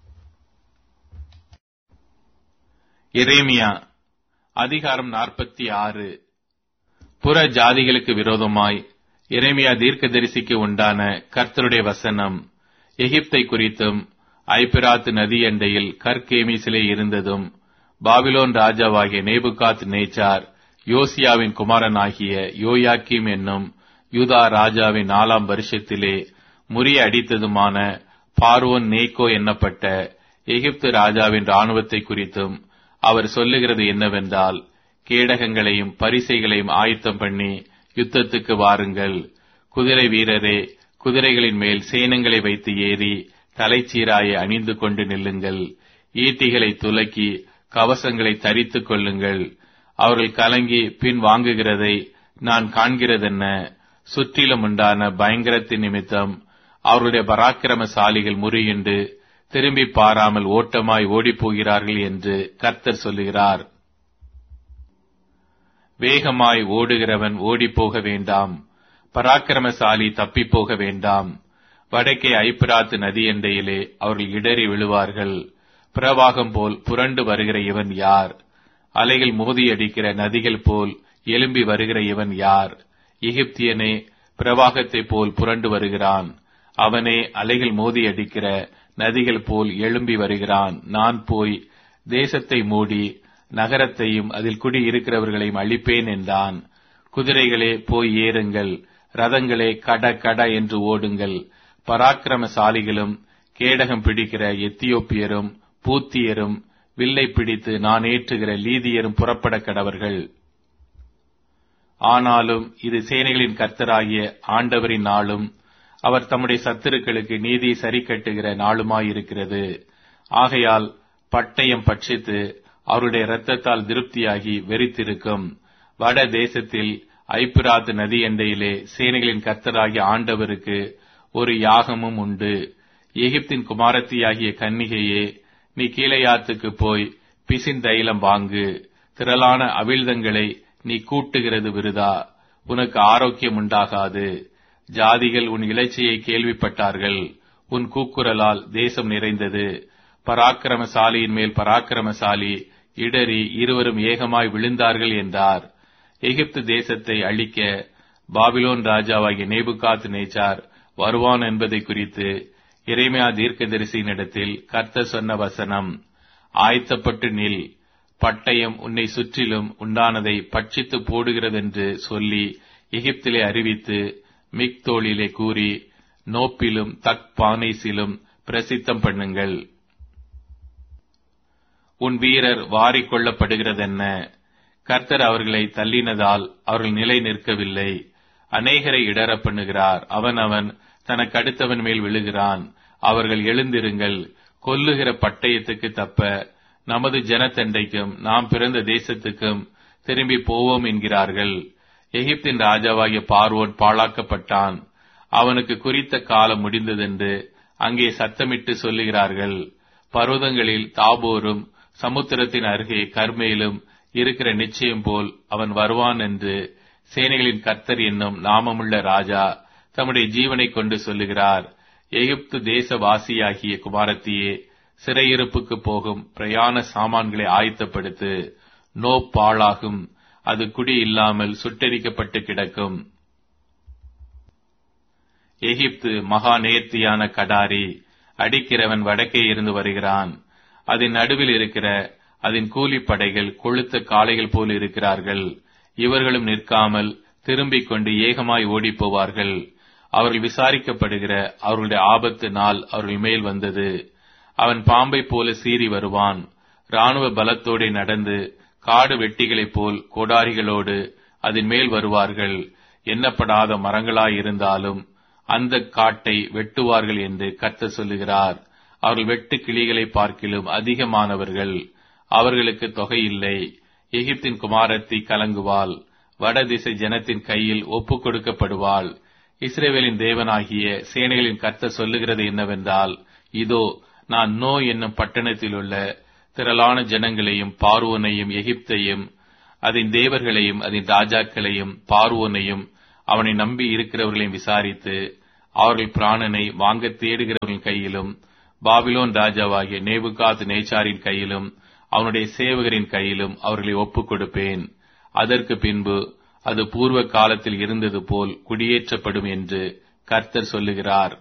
எரேமியா அதிகாரம் 46. புற ஜாதிகளுக்கு விரோதமாய் எரேமியா தீர்க்கதரிசிக்கு உண்டான கர்த்தருடைய வசனம். எகிப்தை குறித்தும் ஐபிராத்து நதி அண்டையில் கர்கேமிசிலே இருந்ததும் பாபிலோன் ராஜாவாகிய நேபுகாத் நேச்சார் யோசியாவின் குமாரனாகிய யோயாக்கீம் என்னும் யூதா ராஜாவின் 4ஆம் வருஷத்திலே முறிய அடித்ததுமான பார்வோன் நேக்கோ என்னப்பட்ட எகிப்து ராஜாவின் இராணுவத்தை குறித்தும் அவர் சொல்லுகிறது என்னவென்றால், கேடகங்களையும் பரிசைகளையும் ஆயத்தம் பண்ணி யுத்தத்துக்கு வாருங்கள். குதிரை வீரரே, குதிரைகளின் மேல் சேனங்களை வைத்து ஏறி தலைச்சீராயை அணிந்து கொண்டு நில்லுங்கள். ஈட்டிகளை துலக்கி கவசங்களை தரித்துக் கொள்ளுங்கள். அவர்கள் கலங்கி பின் வாங்குகிறதை நான் காண்கிறதென்ன? சுற்றிலும் உண்டான பயங்கரத்தின் நிமித்தம் அவர்களுடைய பராக்கிரமசாலிகள் முறியுண்டு திரும்பி பாராமல் ஓட்டமாய் ஓடிப்போகிறார்கள் என்று கர்த்தர் சொல்லுகிறார். வேகமாய் ஓடுகிறவன் ஓடிப்போக வேண்டாம், பராக்கிரமசாலி தப்பிப்போக வேண்டாம். வடக்கே ஐபிராத்து நதி எண்டையிலே அவர்கள் இடறி விழுவார்கள். பிரவாகம் போல் புரண்டு வருகிற இவன் யார்? அலைகள் மோதி அடிக்கிற நதிகள் போல் எழும்பி வருகிற இவன் யார்? எகிப்தியனே, பிரவாகத்தைப் போல் புரண்டு வருகிறான். அவனே அலைகள் மோதி அடிக்கிற நதிகள் போல் எழும்பி வருகிறான். நான் போய் தேசத்தை மூடி நகரத்தையும் அதில் குடி இருக்கிறவர்களையும் அழிப்பேன் என்றான். குதிரைகளே போய் ஏறுங்கள், ரதங்களே கட கட என்று ஓடுங்கள். பராக்கிரமசாலிகளும் கேடகம் பிடிக்கிற எத்தியோப்பியரும் பூத்தியரும் வில்லை பிடித்து நான் ஏற்றுகிற லீதியரும் புறப்பட கடவர்கள். ஆனாலும் இது சேனைகளின் கர்த்தராகிய ஆண்டவரின் நாளும் அவர் தம்முடைய சத்துருக்களுக்கு நீதியை சரி கட்டுகிற நாளுமாயிருக்கிறது. ஆகையால் பட்டயம் பட்சித்து அவருடைய இரத்தத்தால் திருப்தியாகி வெறித்திருக்கும். வட தேசத்தில் ஐபிராத்து நதி எண்டையிலே சேனைகளின் கர்த்தராகிய ஆண்டவருக்கு ஒரு யாகமும் உண்டு. எகிப்தின் குமாரத்தியாகிய கன்னிகையே, நீ கீலேயாத்துக்கு போய் பிசின் தைலம் வாங்கு. திரளான அவிழ்தங்களை நீ கூட்டுகிறது விருதா, உனக்கு ஆரோக்கியம் உண்டாகாது. ஜாதிகள் உன் இலச்சையை கேள்விப்பட்டார்கள், உன் கூக்குரலால் தேசம் நிறைந்தது. பராக்கிரமசாலியின் மேல் பராக்கிரமசாலி இடறி இருவரும் ஏகமாய் விழுந்தார்கள் என்றார். எகிப்து தேசத்தை அழிக்க பாபிலோன் ராஜாவாகிய நேபுகாத் நேச்சார் வருவான் என்பதை குறித்து எரேமியா தீர்க்கதரிசியினிடத்தில் கர்த்தர் சொன்ன வசனம். ஆயத்தப்பட்டு நில், பட்டயம் உன்னை சுற்றிலும் உண்டானதை பட்சித்து போடுகிறதென்று சொல்லி எகிப்திலே அறிவித்து மிக்தோலிலே கூறி நோப்பிலும் தக்பானேசிலும் பிரசித்தம் பண்ணுங்கள். உன் வீரர் வாரிக்கொள்ளப்படுகிறதென்ன? கர்த்தர் அவர்களை தள்ளினதால் அவர்கள் நிலை நிற்கவில்லை. அநேகரை இடற பண்ணுகிறார், அவன் தனக்கு அடுத்தவன் மேல் விழுகிறான். அவர்கள் எழுந்திருங்கள், கொல்லுகிற பட்டயத்துக்கு தப்ப நமது ஜனத்தண்டைக்கும் நாம் பிறந்த தேசத்துக்கும் திரும்பி போவோம் என்கிறார்கள். எகிப்தின் ராஜாவாகிய பார்வோன் பாழாக்கப்பட்டான், அவனுக்கு குறித்த காலம் முடிந்ததென்று அங்கே சத்தமிட்டு சொல்லுகிறார்கள். பர்வதங்களில் தாபோரும் சமுத்திரத்தின் அருகே கர்மேலும் இருக்கிற நிச்சயம் போல் அவன் வருவான் என்று சேனைகளின் கர்த்தர் என்னும் நாமமுள்ள ராஜா தம்முடைய ஜீவனை கொண்டு சொல்லுகிறார். எகிப்து தேசவாசியாகிய குமாரத்தியே, சிறையிருப்புக்கு போகும் பிரயாண சாமான்களை ஆயத்தப்படுத்து. நோப் பாழாகும், அது குடி இல்லாமல் சுட்டெரிக்கப்பட்டு கிடக்கும். எகிப்து மகா நேர்த்தியான கடாரி, அடிக்கிறவன் வடக்கே இருந்து வருகிறான். அதன் நடுவில் இருக்கிற அதன் கூலிப்படைகள் கொழுத்த காளைகள் போல் இருக்கிறார்கள். இவர்களும் நிற்காமல் திரும்பிக் கொண்டு ஏகமாய் ஓடிப்போவார்கள். அவர்கள் விசாரிக்கப்படுகிற அவர்களுடைய ஆபத்து நாள் அவர்கள் மேல் வந்தது. அவன் பாம்பை போல சீறி வருவான். இராணுவ பலத்தோடு நடந்து காடு வெட்டிகளைப் போல் கோடாரிகளோடு அதன் மேல் வருவார்கள். எண்ணப்படாத மரங்களாயிருந்தாலும் அந்த காட்டை வெட்டுவார்கள் என்று கர்த்தர் சொல்லுகிறார். அவர்கள் வெட்டு கிளிகளை பார்க்கிலும் அதிகமானவர்கள், அவர்களுக்கு தொகை இல்லை. எகிப்தின் குமாரத்தி கலங்குவாள், வடதிசை ஜனத்தின் கையில் ஒப்புக் கொடுக்கப்படுவாள். இஸ்ரவேலின் தேவனாகிய சேனைகளின் கர்த்தர் சொல்லுகிறது என்னவென்றால், இதோ நான் நோ என்னும் பட்டணத்தில் உள்ள திரளான ஜனங்களையும் பார்வோனையும் எகிப்தையும் அதன் தேவர்களையும் அதன் ராஜாக்களையும் பார்வோனையும் அவனை நம்பி இருக்கிறவர்களையும் விசாரித்து அவர்கள் பிராணனை வாங்க தேடுகிறவர்கள் கையிலும் பாபிலோன் ராஜாவாகிய நேபுகாத் நேச்சாரின் கையிலும் அவனுடைய சேவகரின் கையிலும் அவர்களை ஒப்புக் கொடுப்பேன். அதற்கு பின்பு அது பூர்வ காலத்தில் இருந்தது போல் குடியேற்றப்படும் என்று கர்த்தர் சொல்லுகிறார்.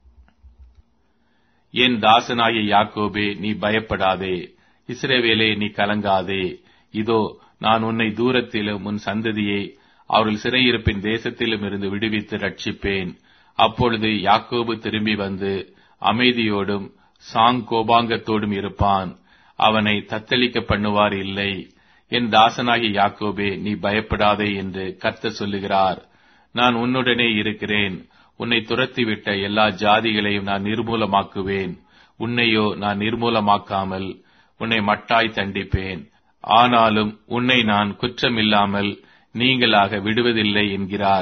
என் தாசனாகிய யாக்கோபே, நீ பயப்படாதே. இஸ்ரவேலே, நீ கலங்காதே. இதோ, நான் உன்னை தூரத்திலும் உன் சந்ததியை அவர்கள் சிறையிருப்பின் தேசத்திலும் இருந்து விடுவித்து ரட்சிப்பேன். அப்பொழுது யாக்கோபு திரும்பி வந்து அமைதியோடும் சாங்கோபாங்கத்தோடும் இருப்பான். அவனை தத்தளிக்க பண்ணுவார் இல்லை. என் தாசனாகிய யாக்கோபே, நீ பயப்படாதே என்று கர்த்தர் சொல்லுகிறார். நான் உன்னுடனே இருக்கிறேன். உன்னை துரத்திவிட்ட எல்லா ஜாதிகளையும் நான் நிர்மூலமாக்குவேன். உன்னையோ நான் நிர்மூலமாக்காமல் உன்னை மட்டாய் தண்டிப்பேன். ஆனாலும் உன்னை நான் குற்றமில்லாமல் நீங்களாக விடுவதில்லை என்கிறார்.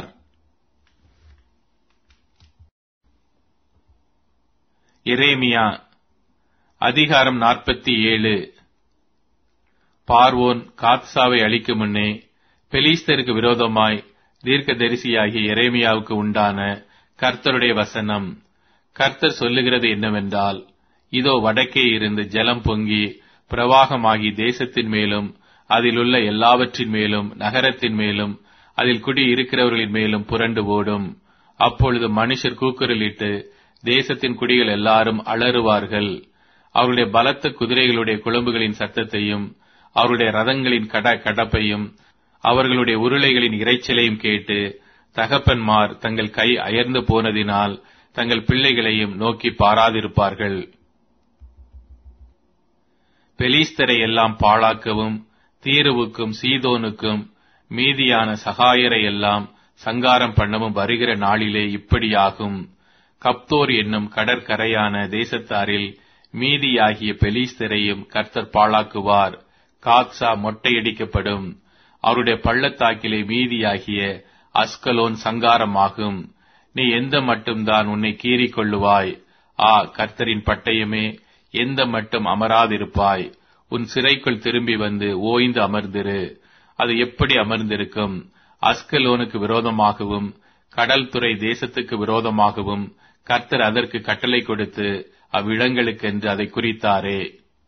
எரேமியா அதிகாரம் 47. பார்வோன் காத்சாவை அழிக்கும் முன்னே பெலிஸ்தருக்கு விரோதமாய் தீர்க்கதரிசியாகிய எரேமியாவுக்கு உண்டான கர்த்தருடைய வசனம். கர்த்தர் சொல்லுகிறது என்னவென்றால், இதோ, வடக்கே இருந்து ஜலம் பொங்கி பிரவாகமாகி தேசத்தின் மேலும் அதிலுள்ள எல்லாவற்றின் மேலும் நகரத்தின் மேலும் அதில் குடி இருக்கிறவர்களின் மேலும் புரண்டு ஓடும். அப்பொழுது மனுஷர் கூக்குரலிட்டு தேசத்தின் குடிகள் எல்லாரும் அலறுவார்கள். அவருடைய பலத்த குதிரைகளுடைய குளம்புகளின் சத்தத்தையும் அவருடைய ரதங்களின் கடப்பையும் அவர்களுடைய உருளைகளின் இரைச்சலையும் கேட்டு தகப்பன்மார் தங்கள் கை அயர்ந்து போனதினால் தங்கள் பிள்ளைகளையும் நோக்கி பாராதிருப்பார்கள். பெலிஸ்தரை எல்லாம் பாழாக்கவும் தீருவுக்கும் சீதோனுக்கும் மீதியான சகாயரை எல்லாம் சங்காரம் பண்ணவும் வருகிற நாளிலே இப்படியாகும். கப்தோர் என்னும் கடற்கரையான தேசத்தாரில் மீதியாகிய பெலிஸ்தரையும் கர்த்தர் பாழாக்குவார். காத்சா மொட்டையடிக்கப்படும். அவருடைய பள்ளத்தாக்கிலே மீதியாகிய அஸ்கலோன் சங்காரமாகும். நீ எந்த மட்டும்தான் உன்னை கீறிக் கொள்ளுவாய்? கர்த்தரின் பட்டயமே, எந்த மட்டும் அமராதிருப்பாய்? உன் சிறைக்குள் திரும்பி வந்து ஓய்ந்து அமர்ந்திரு. அது எப்படி அமர்ந்திருக்கும்? அஸ்கலோனுக்கு விரோதமாகவும் கடல் துறை தேசத்துக்கு விரோதமாகவும் கர்த்தர் அதற்கு கட்டளை கொடுத்து அவ்விடங்களுக்கென்று அதை குறித்தாரே.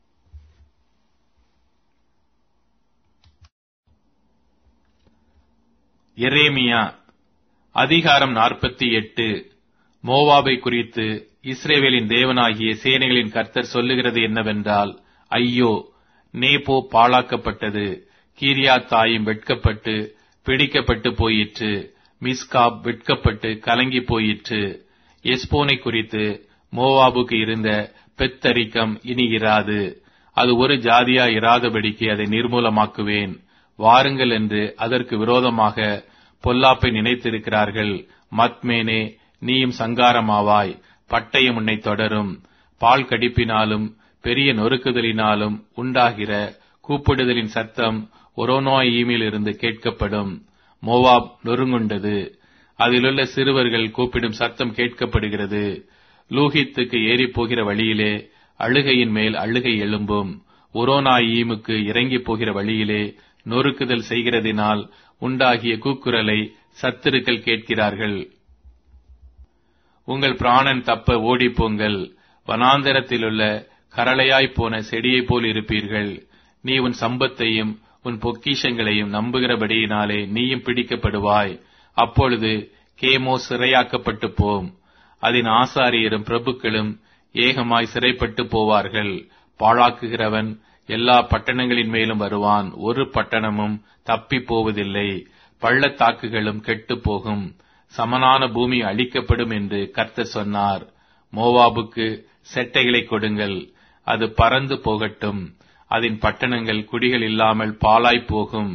எரேமியா அதிகாரம் 48. மோவாபை குறித்து இஸ்ரவேலின் தேவனாகிய சேனைகளின் கர்த்தர் சொல்லுகிறது என்னவென்றால், ஐயோ, நேபோ பாழாக்கப்பட்டது. கீரியாத்தாயும் வெட்கப்பட்டு பிடிக்கப்பட்டு போயிற்று. மிஸ்காப் வெட்கப்பட்டு கலங்கி போயிற்று. எஸ்போனை குறித்து மோவாபுக்கு இருந்த பெத்தரிக்கம் இனி இராது. அது ஒரு ஜாதியா இராதபடிக்கு அதை நிர்மூலமாக்குவேன். வாருங்கள் என்று அதற்கு விரோதமாக பொல்லாப்பை நினைத்திருக்கிறார்கள். மத்மேனே, நீயும் சங்காரமாவாய். பட்டயம் உன்னை தொடரும். பால் கடிப்பினாலும் பெரிய நொறுக்குதலினாலும் உண்டாகிற கூப்பிடுதலின் சத்தம் ஒரோனோயீமில் இருந்து கேட்கப்படும். மோவாப் நொறுங்குண்டது. அதிலுள்ள சிறுவர்கள் கூப்பிடும் சத்தம் கேட்கப்படுகிறது. லூஹித்துக்கு ஏறி போகிற வழியிலே அழுகையின் மேல் அழுகை எழும்பும். ஒரோனாயீமுக்கு இறங்கி போகிற வழியிலே நொறுக்குதல் செய்கிறதினால் உண்டாகிய கூக்குரலை சத்துருக்கள் கேட்கிறார்கள். உங்கள் பிராணன் தப்ப ஓடிப்போங்கள். வனாந்தரத்திலுள்ள கரளையாய்ப் போன செடியைப் போல் இருப்பீர்கள். நீ உன் சம்பத்தையும் உன் பொக்கிஷங்களையும் நம்புகிறபடியினாலே நீயும் பிடிக்கப்படுவாய். அப்பொழுது கேமோ சிறையாக்கப்பட்டு போம். அதன் ஆசாரியரும் பிரபுக்களும் ஏகமாய் சிறைப்பட்டு போவார்கள். பாழாக்குகிறவன் எல்லா பட்டணங்களின் மேலும் வருவான். ஒரு பட்டணமும் தப்பி போவதில்லை. பள்ளத்தாக்குகளும் கெட்டுப் போகும். சமனான பூமி அழிக்கப்படும் என்று கர்த்தர் சொன்னார். மோவாபுக்கு செட்டைகளை கொடுங்கள். அது பறந்து போகட்டும். அதன் பட்டணங்கள் குடிகள் இல்லாமல் பாழாய்ப் போகும்.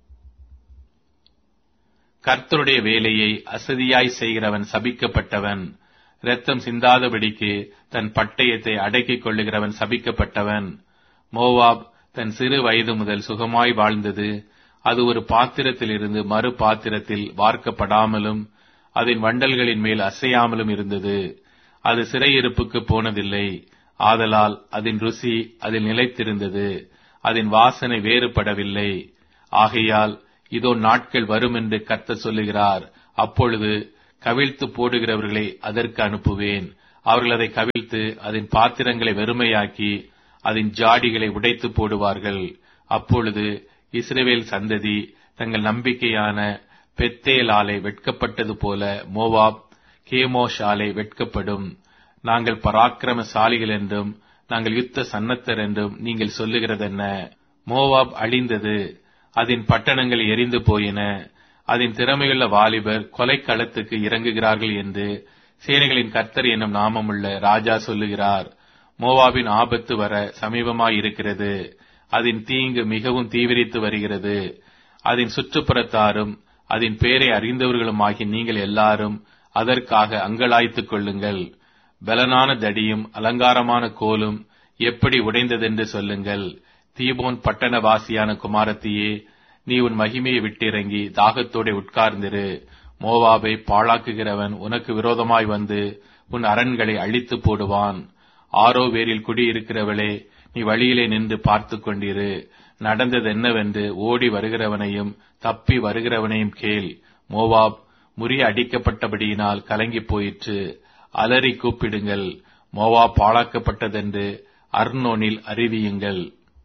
கர்த்தருடைய வேலையை அசதியாய் செய்கிறவன் சபிக்கப்பட்டவன். இரத்தம் சிந்தாதபடிக்கு தன் பட்டயத்தை அடக்கிக் கொள்ளுகிறவன் சபிக்கப்பட்டவன். மோவாப் தன் சிறு வயது முதல் சுகமாய் வாழ்ந்தது. அது ஒரு பாத்திரத்திலிருந்து மறு பாத்திரத்தில் வார்க்கப்படாமலும் அதன் வண்டல்களின் மேல் அசையாமலும் இருந்தது. அது சிறையிருப்புக்கு போனதில்லை. ஆதலால் அதன் ருசி அதில் நிலைத்திருந்தது. அதன் வாசனை வேறுபடவில்லை. ஆகையால் இதோ நாட்கள் வரும் என்று கர்த்தர் சொல்லுகிறார். அப்பொழுது கவிழ்த்து போடுகிறவர்களை அதற்கு அனுப்புவேன். அவர்கள் அதை கவிழ்த்து அதன் பாத்திரங்களை வெறுமையாக்கி அதன் ஜாடிகளை உடைத்து போடுவார்கள். அப்பொழுது இஸ்ரவேல் சந்ததி தங்கள் நம்பிக்கையான பெத்தேலாலே வெட்கப்பட்டது போல மோவாப் கேமோஷாலே வெட்கப்படும். நாங்கள் பராக்கிரமசாலிகள் என்றும் நாங்கள் யுத்த சன்னத்தர் என்றும் நீங்கள் சொல்லுகிறதென்ன? மோவாப் அழிந்தது, அதன் பட்டணங்கள் எரிந்து போயின, அதன் திறமையுள்ள வாலிபர் கொலைக்களத்துக்கு இறங்குகிறார்கள் என்று சேனைகளின் கர்த்தர் என்னும் நாமமுள்ள ராஜா சொல்லுகிறார். மோவாபின் ஆபத்து வர சமீபமாயிருக்கிறது, அதன் தீங்கு மிகவும் தீவிரித்து வருகிறது. அதன் சுற்றுப்புறத்தாரும் அதன் பேரை அறிந்தவர்களுமாகி நீங்கள் எல்லாரும் அதற்காக அங்கலாய்த்துக் கொள்ளுங்கள். பலனான தடியும் அலங்காரமான கோலும் எப்படி உடைந்ததென்று சொல்லுங்கள். தீபோன் பட்டணவாசியான குமாரத்தியே, நீ உன் மகிமையை விட்டிறங்கி தாகத்தோட உட்கார்ந்திரு. மோவாபை பாழாக்குகிறவன் உனக்கு விரோதமாய் வந்து உன் அரண்களை அழித்து போடுவான். ஆரோவேரில் குடியிருக்கிறவளே, நீ வழியிலே நின்று பார்த்து கொண்டிரு. நடந்தது என்னவென்று ஓடி வருகிறவனையும் தப்பி வருகிறவனையும் கேள். மோவாப் முறிய அடிக்கப்பட்டபடியினால் கலங்கி போயிற்று. அலறி கூப்பிடுங்கள். மோவாப் பாழாக்கப்பட்டதென்று அர்னோனில் அறிவியுங்கள்.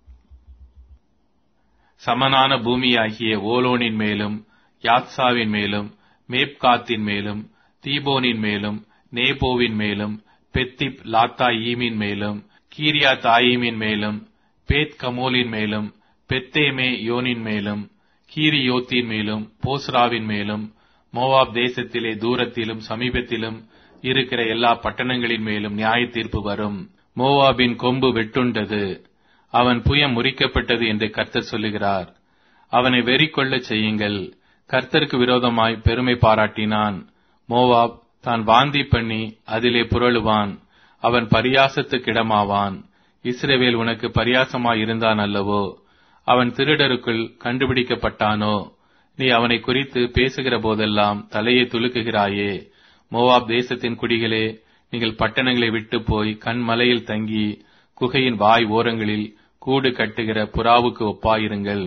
சமனான பூமியாகிய ஓலோனின் மேலும் யாத்சாவின் மேலும் மேப்காத்தின் மேலும் தீபோனின் மேலும் நேபோவின் மேலும் பெத்திப் லாத்தாயீமின் மேலும் கீரியாத்தாயீமின் மேலும் பேத் கமோலின் மேலும் பெத்தேமே யோனின் மேலும் கீரியோத்தின் மேலும் போஸ்ராவின் மேலும் மோவாப் தேசத்திலே தூரத்திலும் சமீபத்திலும் இருக்கிற எல்லா பட்டணங்களின் மேலும் நியாய தீர்ப்பு வரும். மோவாபின் கொம்பு வெட்டுண்டது, அவன் புயம் முறிக்கப்பட்டது என்று கர்த்தர் சொல்லுகிறார். அவனை வெறி கொள்ளச் செய்யுங்கள். கர்த்தருக்கு விரோதமாய் பெருமை பாராட்டினான். மோவாப் தான் வாந்தி பண்ணி அதிலே புரளுவான். அவன் பரியாசத்துக்கிடமாவான். இஸ்ரவேல் உனக்கு பரியாசமாய் இருந்தான் அல்லவோ? அவன் திருடருக்குள் கண்டுபிடிக்கப்பட்டானோ? நீ அவனை குறித்து பேசுகிற போதெல்லாம் தலையை துலுக்குகிறாயே. மோவாப் தேசத்தின் குடிகளே, நீங்கள் பட்டணங்களை விட்டு போய் கண்மலையில் தங்கி குகையின் வாய் ஓரங்களில் கூடு கட்டுகிற புறாவுக்கு ஒப்பாயிருங்கள்.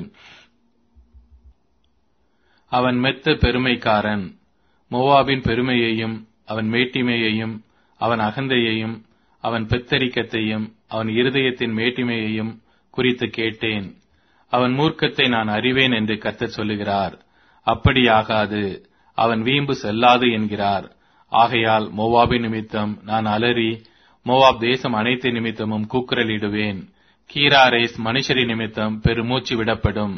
அவன் மெத்த பெருமைக்காரன். மோவாபின் பெருமையையும் அவன் மேட்டிமையையும் அவன் அகந்தையையும் அவன் பெத்தரிக்கத்தையும் அவன் இருதயத்தின் மேட்டிமையையும் குறித்து கேட்டேன். அவன் மூர்க்கத்தை நான் அறிவேன் என்று கர்த்தர் சொல்லுகிறார். அப்படியாகாது, அவன் வீம்பு செல்லாது என்கிறார். ஆகையால் மோவாபின் நிமித்தம் நான் அலறி மோவாப் தேசம் அனைத்து நிமித்தமும் கூக்குரலிடுவேன். கீராரேஸ் மனுஷரின் நிமித்தம் பெருமூச்சு விடப்படும்.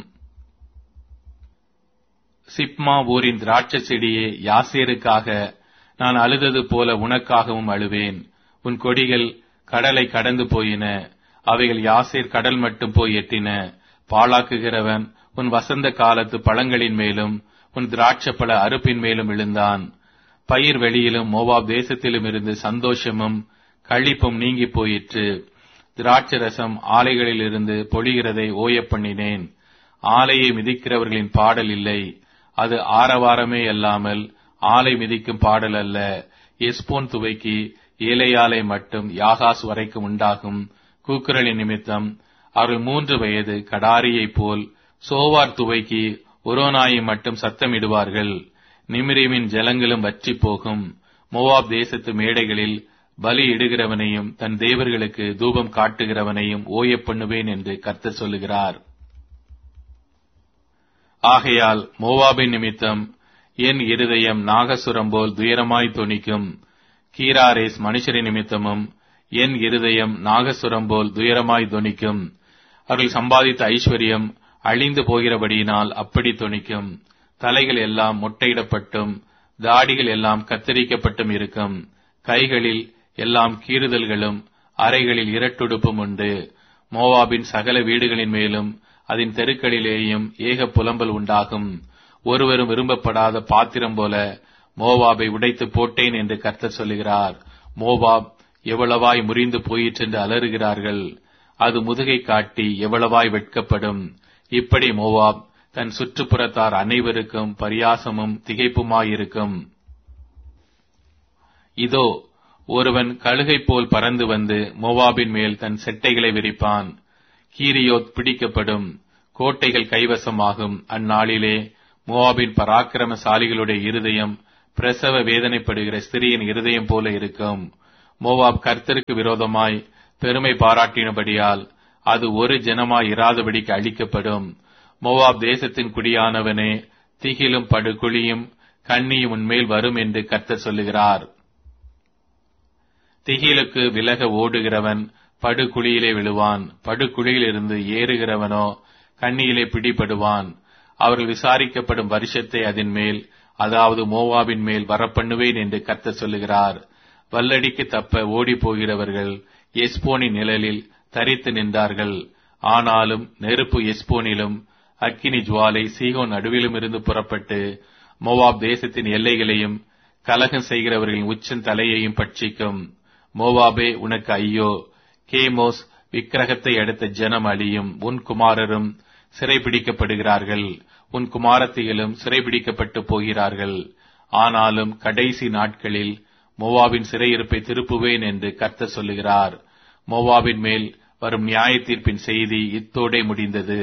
சிப்மா ஊரின் திராட்சை செடியே, யாசேருக்காக நான் அழுதது போல உனக்காகவும் அழுவேன். உன் கொடிகள் கடலை கடந்து போயின, அவைகள் யாசேர் கடல் மட்டும் போய் எட்டின. பாழாக்குகிறவன் உன் வசந்த காலத்து பழங்களின் மேலும் உன் திராட்சப்பழ அறுப்பின் மேலும் விழுந்தான். பயிர் வெளியிலும் மோவாப் தேசத்திலும் இருந்து சந்தோஷமும் களிப்பும் நீங்கி போயிற்று. திராட்சரசம் ஆலைகளில் இருந்து பொழிகிறதை ஓயப் பண்ணினேன். ஆலையை மிதிக்கிறவர்களின் பாடல் இல்லை, அது ஆரவாரமே அல்லாமல் ஆலை மிதிக்கும் பாடல் அல்ல. எஸ்போன் துவைக்கு ஏலையாலை மட்டும் யாகாஸ் வரைக்கும் உண்டாகும் கூக்குரலின் நிமித்தம் அவர்கள் 3 வயது கடாரியைப் போல் சோவார் துவைக்கு ஒரோனாயை மட்டும் சத்தமிடுவார்கள். நிமிரீமின் ஜலங்களும் வற்றி போகும். மோவாப் தேசத்து மேடைகளில் பலி இடுகிறவனையும் தன் தேவர்களுக்கு தூபம் காட்டுகிறவனையும் ஓயப் பண்ணுவேன் என்று கர்த்தர் சொல்லுகிறார். ஆகையால் மோவாபின் நிமித்தம் என் இருதயம் நாகசுரம் போல் துயரமாய் தொனிக்கும். கீராரேஸ் மனுஷரின் நிமித்தமும் என் இருதயம் நாகசுரம் போல் துயரமாய் தொனிக்கும். அவர்கள் சம்பாதித்த ஐஸ்வர்யம் அழிந்து போகிறபடியினால் அப்படி தொனிக்கும். தலைகள் எல்லாம் மொட்டையிடப்பட்டும் தாடிகள் எல்லாம் கத்தரிக்கப்பட்டும் இருக்கும். கைகளில் எல்லாம் கீறுதல்களும் அறைகளில் இரட்டுடுப்பும் உண்டு. மோவாபின் சகல வீடுகளின் மேலும் அதன் தெருக்களிலேயும் ஏக புலம்பல் உண்டாகும். ஒருவரும் விரும்பப்படாத பாத்திரம் போல மோவாபை உடைத்து போட்டேன் என்று கர்த்தர் சொல்லுகிறார். மோவாப் எவ்வளவாய் முறிந்து போயிற்றென்று அலறுகிறார்கள். அது முதுகை காட்டி எவ்வளவாய் வெட்கப்படும். இப்படி மோவாப் தன் சுற்றுப்புறத்தார் அனைவருக்கும் பரியாசமும் திகைப்புமாயிருக்கும். இதோ, ஒருவன் கழுகை போல் பறந்து வந்து மோவாபின் மேல் தன் செட்டைகளை விரிப்பான். கீரியோத் பிடிக்கப்படும், கோட்டைகள் கைவசமாகும். அந்நாளிலே மோவாபின் பராக்கிரமசாலிகளுடைய இருதயம் பிரசவ வேதனைப்படுகிற ஸ்திரியின் இருதயம் போல இருக்கும். மோவாப் கர்த்தருக்கு விரோதமாய் பெருமை பாராட்டினபடியால் அது ஒரு ஜனமாய் இராதபடிக்கு அழிக்கப்படும். மோவாப் தேசத்தின் குடியானவனே, திகிலும் படுகுழியும் கண்ணியும் உன்மேல் வரும் என்று கர்த்தர் சொல்லுகிறார். திகிலுக்கு விலக ஓடுகிறவன் படுகுழியிலே விழுவான், படுகுழியிலிருந்து ஏறுகிறவனோ கண்ணியிலே பிடிபடுவான். அவர்கள் விசாரிக்கப்படும் வருஷத்தை அதன் மேல், அதாவது மோவாபின் மேல் வரப்பண்ணுவேன் என்று கர்த்தர் சொல்லுகிறார். வல்லடிக்கு தப்ப ஓடி போகிறவர்கள் எஸ்போனின் நிழலில் தரித்து நின்றார்கள். ஆனாலும் நெருப்பு எஸ்போனிலும் அக்கினி ஜுவாலை சீகோன் நடுவிலும் இருந்து புறப்பட்டு மோவாப் தேசத்தின் எல்லைகளையும் கலகம் செய்கிறவர்களின் உச்சன் தலையையும் பட்சிக்கும். மோவாபே, உனக்கு ஐயோ! கேமோஸ் விக்கிரகத்தை அடுத்த ஜனம் அழியும். உன் குமாரரும் சிறைபிடிக்கப்படுகிறார்கள், உன் குமாரத்திகளும் சிறைபிடிக்கப்பட்டு போகிறார்கள். ஆனாலும் கடைசி நாட்களில் மோவாபின் சிறையிருப்பை திருப்புவேன் என்று கர்த்தர் சொல்லுகிறார். மோவாபின் மேல் வரும் நியாய தீர்ப்பின் செய்தி இத்தோடே முடிந்தது.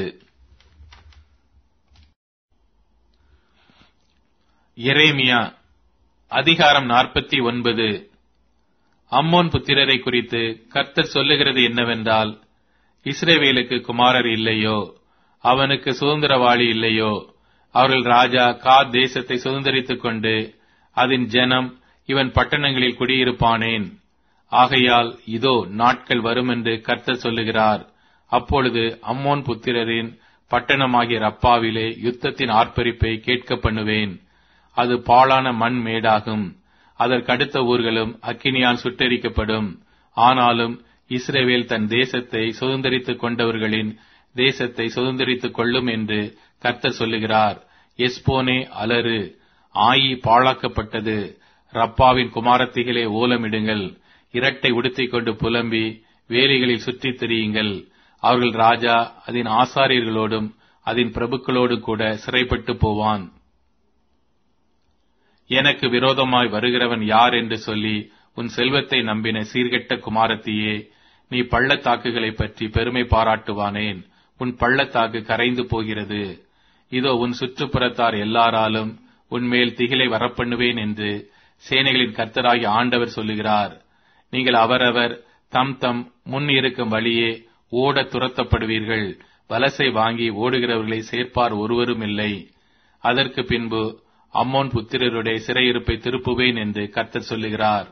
எரேமியா அதிகாரம் 49. அம்மோன் புத்திரரை குறித்து கர்த்தர் சொல்லுகிறது என்னவென்றால், இஸ்ரவேலுக்கு குமாரர் இல்லையோ? அவனுக்கு சுதந்திரவாளி இல்லையோ? அவர்கள் ராஜா காத் தேசத்தை சுதந்திரித்துக் கொண்டு அதன் ஜனம் இவன் பட்டணங்களில் குடியிருப்பானேன்? ஆகையால் இதோ நாட்கள் வரும் என்று கர்த்தர் சொல்லுகிறார். அப்பொழுது அம்மோன் புத்திரரின் பட்டணமாகிய ரப்பாவிலே யுத்தத்தின் ஆர்ப்பரிப்பை கேட்க பண்ணுவேன். அது பாழான மண் மேடாகும். அதற்கடுத்த ஊர்களும் அக்கினியால் சுட்டெரிக்கப்படும். ஆனாலும் இஸ்ரவேல் தன் தேசத்தை சுதந்திரித்துக் கொண்டவர்களின் தேசத்தை சுதந்திரித்துக் கொள்ளும் என்று கர்த்தர் சொல்லுகிறார். எஸ்போனே அலறு, ஆயி பாழாக்கப்பட்டது. ரப்பாவின் குமாரத்திகளே ஓலமிடுங்கள். இரட்டை உடுத்திக் கொண்டு புலம்பி வேலிகளில் சுற்றித் திரியுங்கள். அவர்கள் ராஜா அதன் ஆசாரியர்களோடும் அதன் பிரபுக்களோடும் கூட சிறைப்பட்டு போவான். எனக்கு விரோதமாய் வருகிறவன் யார் என்று சொல்லி உன் செல்வத்தை நம்பின சீர்கெட்ட குமாரத்தியே, நீ பள்ளத்தாக்குகளைப் பற்றி பெருமை பாராட்டுவானேன்? உன் பள்ளத்தாக்கு கரைந்து போகிறது. இதோ உன் சுற்றுப்புறத்தார் எல்லாராலும் உன்மேல் திகிலை வரப்பண்ணுவேன் என்று சேனைகளின் கர்த்தராகிய ஆண்டவர் சொல்லுகிறார். நீங்கள் அவரவர் தம் தம் முன் இருக்கும் வழியே ஓட துரத்தப்படுவீர்கள். வலசை வாங்கி ஓடுகிறவர்களை சேர்ப்பார் ஒருவரும் இல்லை. அதற்கு பின்பு அம்மோன் புத்திரருடைய சிறையிருப்பை திருப்புவேன் என்று கர்த்தர் சொல்லுகிறார்.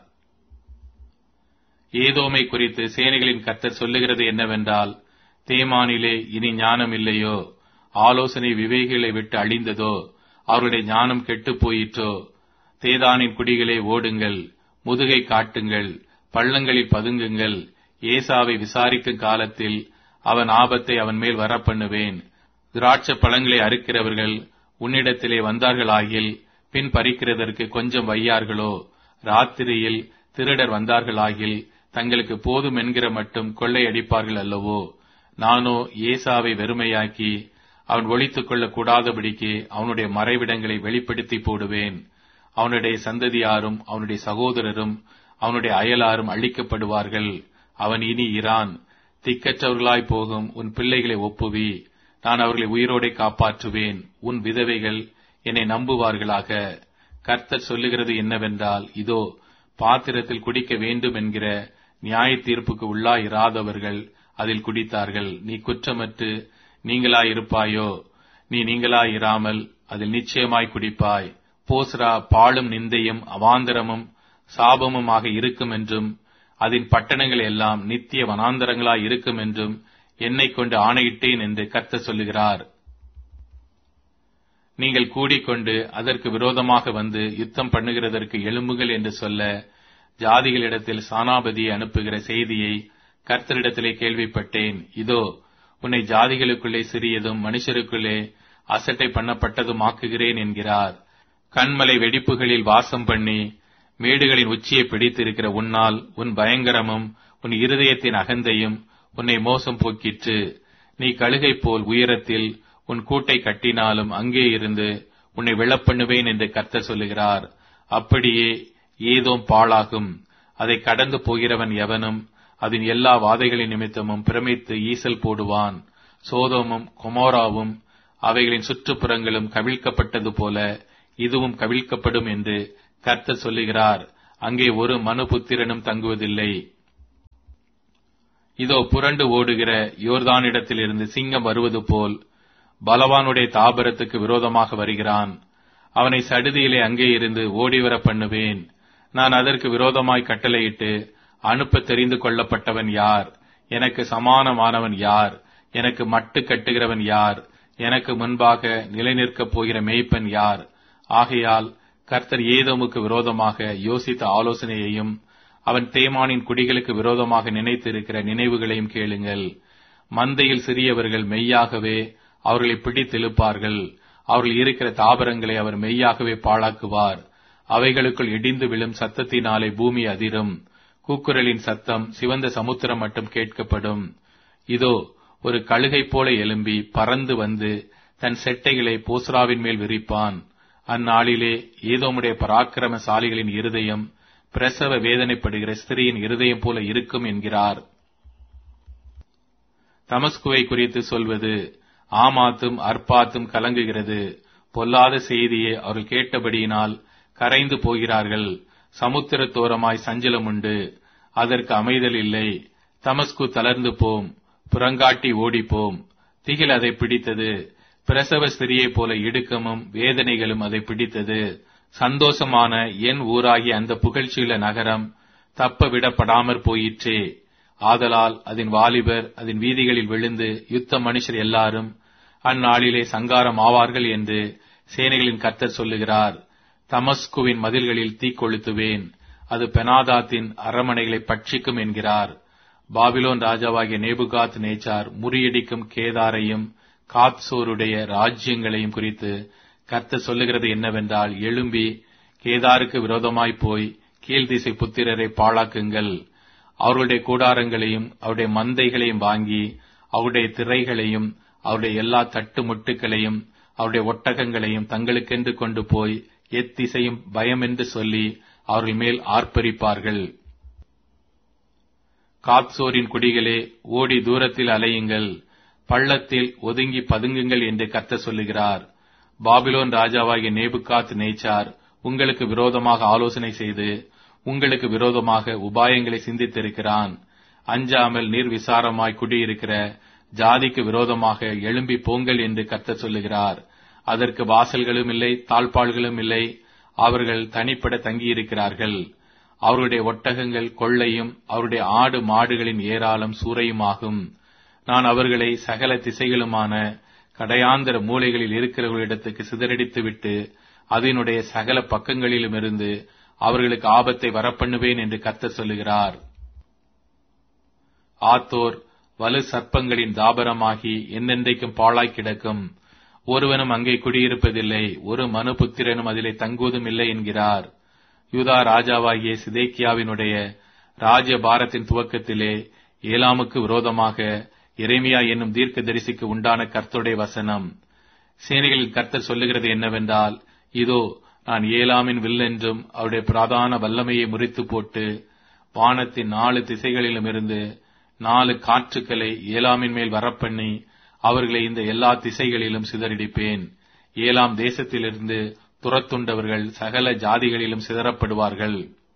ஏதோமை குறித்து சேனைகளின் கர்த்தர் சொல்லுகிறது என்னவென்றால், தேமானிலே இனி ஞானம் இல்லையோ? ஆலோசனை விவேகிகளை விட்டு அழிந்ததோ? அவருடைய ஞானம் கெட்டுப் போயிற்றோ? தேதானின் குடிகளே ஓடுங்கள், முதுகை காட்டுங்கள், பள்ளங்களில் பதுங்குங்கள். ஏசாவை விசாரிக்கும் காலத்தில் அவன் ஆபத்தை அவன் மேல் வரப்பண்ணுவேன். திராட்சை பழங்களை அறுக்கிறவர்கள் உன்னிடத்திலே வந்தார்களாகில் பின் பறிக்கிறதற்கு கொஞ்சம் வையார்களோ? ராத்திரியில் திருடர் வந்தார்களாகில் தங்களுக்கு போதும் என்கிற மட்டும் கொள்ளையடிப்பார்கள் அல்லவோ? நானோ ஏசாவை வெறுமையாக்கி அவன் ஒளித்துக் கொள்ளக் கூடாதபடிக்கு அவனுடைய மறைவிடங்களை வெளிப்படுத்தி போடுவேன். அவனுடைய சந்ததியாரும் அவனுடைய சகோதரரும் அவனுடைய அயலாரும் அழிக்கப்படுவார்கள். அவன் இனி இரான். திக்கற்றவர்களாய் போகும் உன் பிள்ளைகளை ஒப்புவி. நான் அவர்களை உயிரோடே காப்பாற்றுவேன். உன் விதவைகள் என்னை நம்புவார்களாக. கர்த்தர் சொல்லுகிறது என்னவென்றால், இதோ பாத்திரத்தில் குடிக்க வேண்டும் என்கிற நியாய தீர்ப்புக்கு உள்ளாயிராதவர்கள் அதில் குடித்தார்கள். நீ குற்றமற்று நீங்களாயிருப்பாயோ? நீ நீங்களாயிராமல் அதில் நிச்சயமாய் குடிப்பாய். போஸ்ரா பாழும் நிந்தையும் அவாந்தரமும் சாபமுமாக இருக்கும் என்றும் அதன் பட்டணங்கள் எல்லாம் நித்திய வனாந்தரங்களாய் இருக்கும் என்றும் என்னை கொண்டு ஆணையிட்டேன் என்று கர்த்தர் சொல்லுகிறார். நீங்கள் கூடிக்கொண்டு அதற்கு விரோதமாக வந்து யுத்தம் பண்ணுகிறதற்கு எழும்புகள் என்று சொல்ல ஜாதிகளிடத்தில் சானாபதியை அனுப்புகிற செய்தியை கர்த்தரிடத்திலே கேள்விப்பட்டேன். இதோ உன்னை ஜாதிகளுக்குள்ளே சிறியதும் மனுஷருக்குள்ளே அசட்டை பண்ணப்பட்டதும் ஆக்குகிறேன் என்கிறார். கண்மலை வெடிப்புகளில் வாசம் பண்ணி மேடுகளின் உச்சியை பிடித்திருக்கிற உன்னால் உன் பயங்கரமும் உன் இருதயத்தின் அகந்தையும் உன்னை மோசம் போக்கிற்று. நீ கழுகை போல் உயரத்தில் உன் கூட்டை கட்டினாலும் அங்கே இருந்து உன்னை விழப்பண்ணுவேன் என்று கர்த்தர் சொல்லுகிறார். அப்படியே ஏதோம் பாழாகும். அதை கடந்து போகிறவன் எவனும் அதன் எல்லா வாதைகளின் நிமித்தமும் பிரமித்து ஈசல் போடுவான். சோதோமும் கொமோராவும் அவைகளின் சுற்றுப்புறங்களும் கவிழ்க்கப்பட்டது போல இதுவும் கவிழ்க்கப்படும் என்று கர்த்தர் சொல்லுகிறார். அங்கே ஒரு மனுபுத்திரனும் தங்குவதில்லை. இதோ புரண்டு ஓடுகிற யோர்தானிடத்திலிருந்து சிங்கம் வருவது போல் பலவானுடைய தாபரத்துக்கு விரோதமாக வருகிறான். அவனை சடுதியிலே அங்கே இருந்து ஓடிவர பண்ணுவேன். நான் அதற்கு விரோதமாய் கட்டளையிட்டு அனுப்ப தெரிந்து கொள்ளப்பட்டவன் யார்? எனக்கு சமானமானவன் யார்? எனக்கு மட்டு கட்டுகிறவன் யார்? எனக்கு முன்பாக நிலைநிற்கப் போகிற மேய்ப்பன் யார்? ஆகையால் கர்த்தர் ஏதோமுக்கு விரோதமாக யோசித்த ஆலோசனையையும் அவன் தேமானின் குடிகளுக்கு விரோதமாக நினைத்திருக்கிற நினைவுகளையும் கேளுங்கள். மந்தையில் சிறியவர்கள் மெய்யாகவே அவர்களை பிடித்தெழுப்பார்கள். அவர்கள் இருக்கிற தாவரங்களை அவர் மெய்யாகவே பாழாக்குவார். அவைகளுக்குள் இடிந்து விழும் சத்தத்தினாலே பூமி அதிரும். கூக்குரலின் சத்தம் சிவந்த சமுத்திரம் மட்டும் கேட்கப்படும். இதோ ஒரு கழுகை போல எழும்பி பறந்து வந்து தன் செட்டைகளை போஸ்ராவின் மேல் விரிப்பான். அந்நாளிலே ஏதோமுடைய பராக்கிரமசாலிகளின் இருதயம் பிரசவ வேதனைப்படுகிற ஸ்திரீயின் இருதயம் போல இருக்கும் என்கிறார். தமஸ்குவை குறித்து சொல்வது, ஆமாத்தும் அர்பாத்தும் கலங்குகிறது. பொல்லாத செய்தியை அவர்கள் கேட்டபடியினால் கரைந்து போகிறார்கள். சமுத்திரத்தோரமாய் சஞ்சலம் உண்டு, அதற்கு அமைதல் இல்லை. தமஸ்கு தளர்ந்து போம், புறங்காட்டி ஓடிப்போம். திகில் அதை பிடித்தது. பிரசவ ஸ்திரியைப் போல இடுக்கமும் வேதனைகளும் அதை பிடித்தது. சந்தோஷமான என் ஊராகிய அந்த புகழ்ச்சியுள்ள நகரம் தப்ப விடப்படாமற் போயிற்றே. ஆதலால் அதன் வாலிபர் அதன் வீதிகளில் விழுந்து யுத்த மனுஷர் எல்லாரும் அந்நாளிலே சங்காரம் ஆவார்கள் என்று சேனைகளின் கர்த்தர் சொல்லுகிறார். தமஸ்குவின் மதில்களில் தீக்கொளுத்துவேன், அது பெனாதாத்தின் அரமனைகளை பட்சிக்கும் என்கிறார். பாபிலோன் ராஜாவாகிய நேபுகாத் நேச்சார் முறியடிக்கும் கேதாரையும் காத்சோருடைய ராஜ்யங்களையும் குறித்து கர்த்தர் சொல்லுகிறது என்னவென்றால், எழும்பி கேதாருக்கு விரோதமாய் போய் கீழ்திசை புத்திரரை பாழாக்குங்கள். அவருடைய கூடாரங்களையும் அவருடைய மந்தைகளையும் வாங்கி அவருடைய திரைகளையும் அவருடைய எல்லா தட்டு முட்டுகளையும் அவருடைய ஒட்டகங்களையும் தங்களுக்கென்று கொண்டு போய் எத்திசையும் பயம் என்று சொல்லி அவர்கள் மேல் ஆர்ப்பரிப்பார்கள். காத்சோரின் குடிகளே, ஓடி தூரத்தில் அலையுங்கள், பள்ளத்தில் ஒதுங்கி பதுங்குங்கள் என்று கர்த்தர் சொல்லுகிறார். பாபிலோன் ராஜாவாகிய நேபுகாத் நேச்சார் உங்களுக்கு விரோதமாக ஆலோசனை செய்து உங்களுக்கு விரோதமாக உபாயங்களை சிந்தித்திருக்கிறான். அஞ்சாமல் நிர்விசாரமாய் குடியிருக்கிற ஜாதிக்கு விரோதமாக எழும்பி போங்கள் என்று கர்த்தர் சொல்லுகிறார். அதற்கு வாசல்களும் இல்லை, தாழ்பாள்களும் இல்லை. அவர்கள் தனிப்பட தங்கியிருக்கிறார்கள். அவருடைய ஒட்டகங்கள் கொள்ளையும் அவருடைய ஆடு மாடுகளின் ஏராளம் சூறையுமாகும். நான் அவர்களை சகல திசைகளுமான கடையாந்தர மூலைகளில் இருக்கிறவர்களிடத்துக்கு சிதறடித்துவிட்டு அதனுடைய சகல பக்கங்களிலுமிருந்து அவர்களுக்கு ஆபத்தை வரப்பண்ணுவேன் என்று கர்த்தர் சொல்லுகிறார். ஆத்தோர் வலு சர்ப்பங்களின் தாபரமாகி என்னென்றைக்கும் பாழாய் கிடக்கும். ஒருவனும் அங்கே குடியிருப்பதில்லை, ஒரு மனுபுத்திரனும் அதிலே தங்குவதும் இல்லை என்கிறார். யூதா ராஜாவாகிய சிதேக்கியாவினுடைய ராஜ்யபாரத்தின் துவக்கத்திலே ஏலாமுக்கு விரோதமாக எரேமியா என்னும் தீர்க்க தரிசிக்கு உண்டான கர்த்தருடைய வசனம். சேனைகளில் கர்த்தர் சொல்லுகிறது என்னவென்றால், இதோ நான் ஏலாமின் வில் என்றும் அவருடைய பிரதான வல்லமையை முறித்து போட்டு வானத்தின் 4 திசைகளிலும் இருந்து 4 காற்றுக்களை ஏலாமின் மேல் வரப்பண்ணி அவர்களை இந்த எல்லா திசைகளிலும் சிதறடிப்பேன். ஏலாம் தேசத்திலிருந்து துரத்துண்டவர்கள் சகல ஜாதிகளிலும் சிதறப்படுவார்கள்.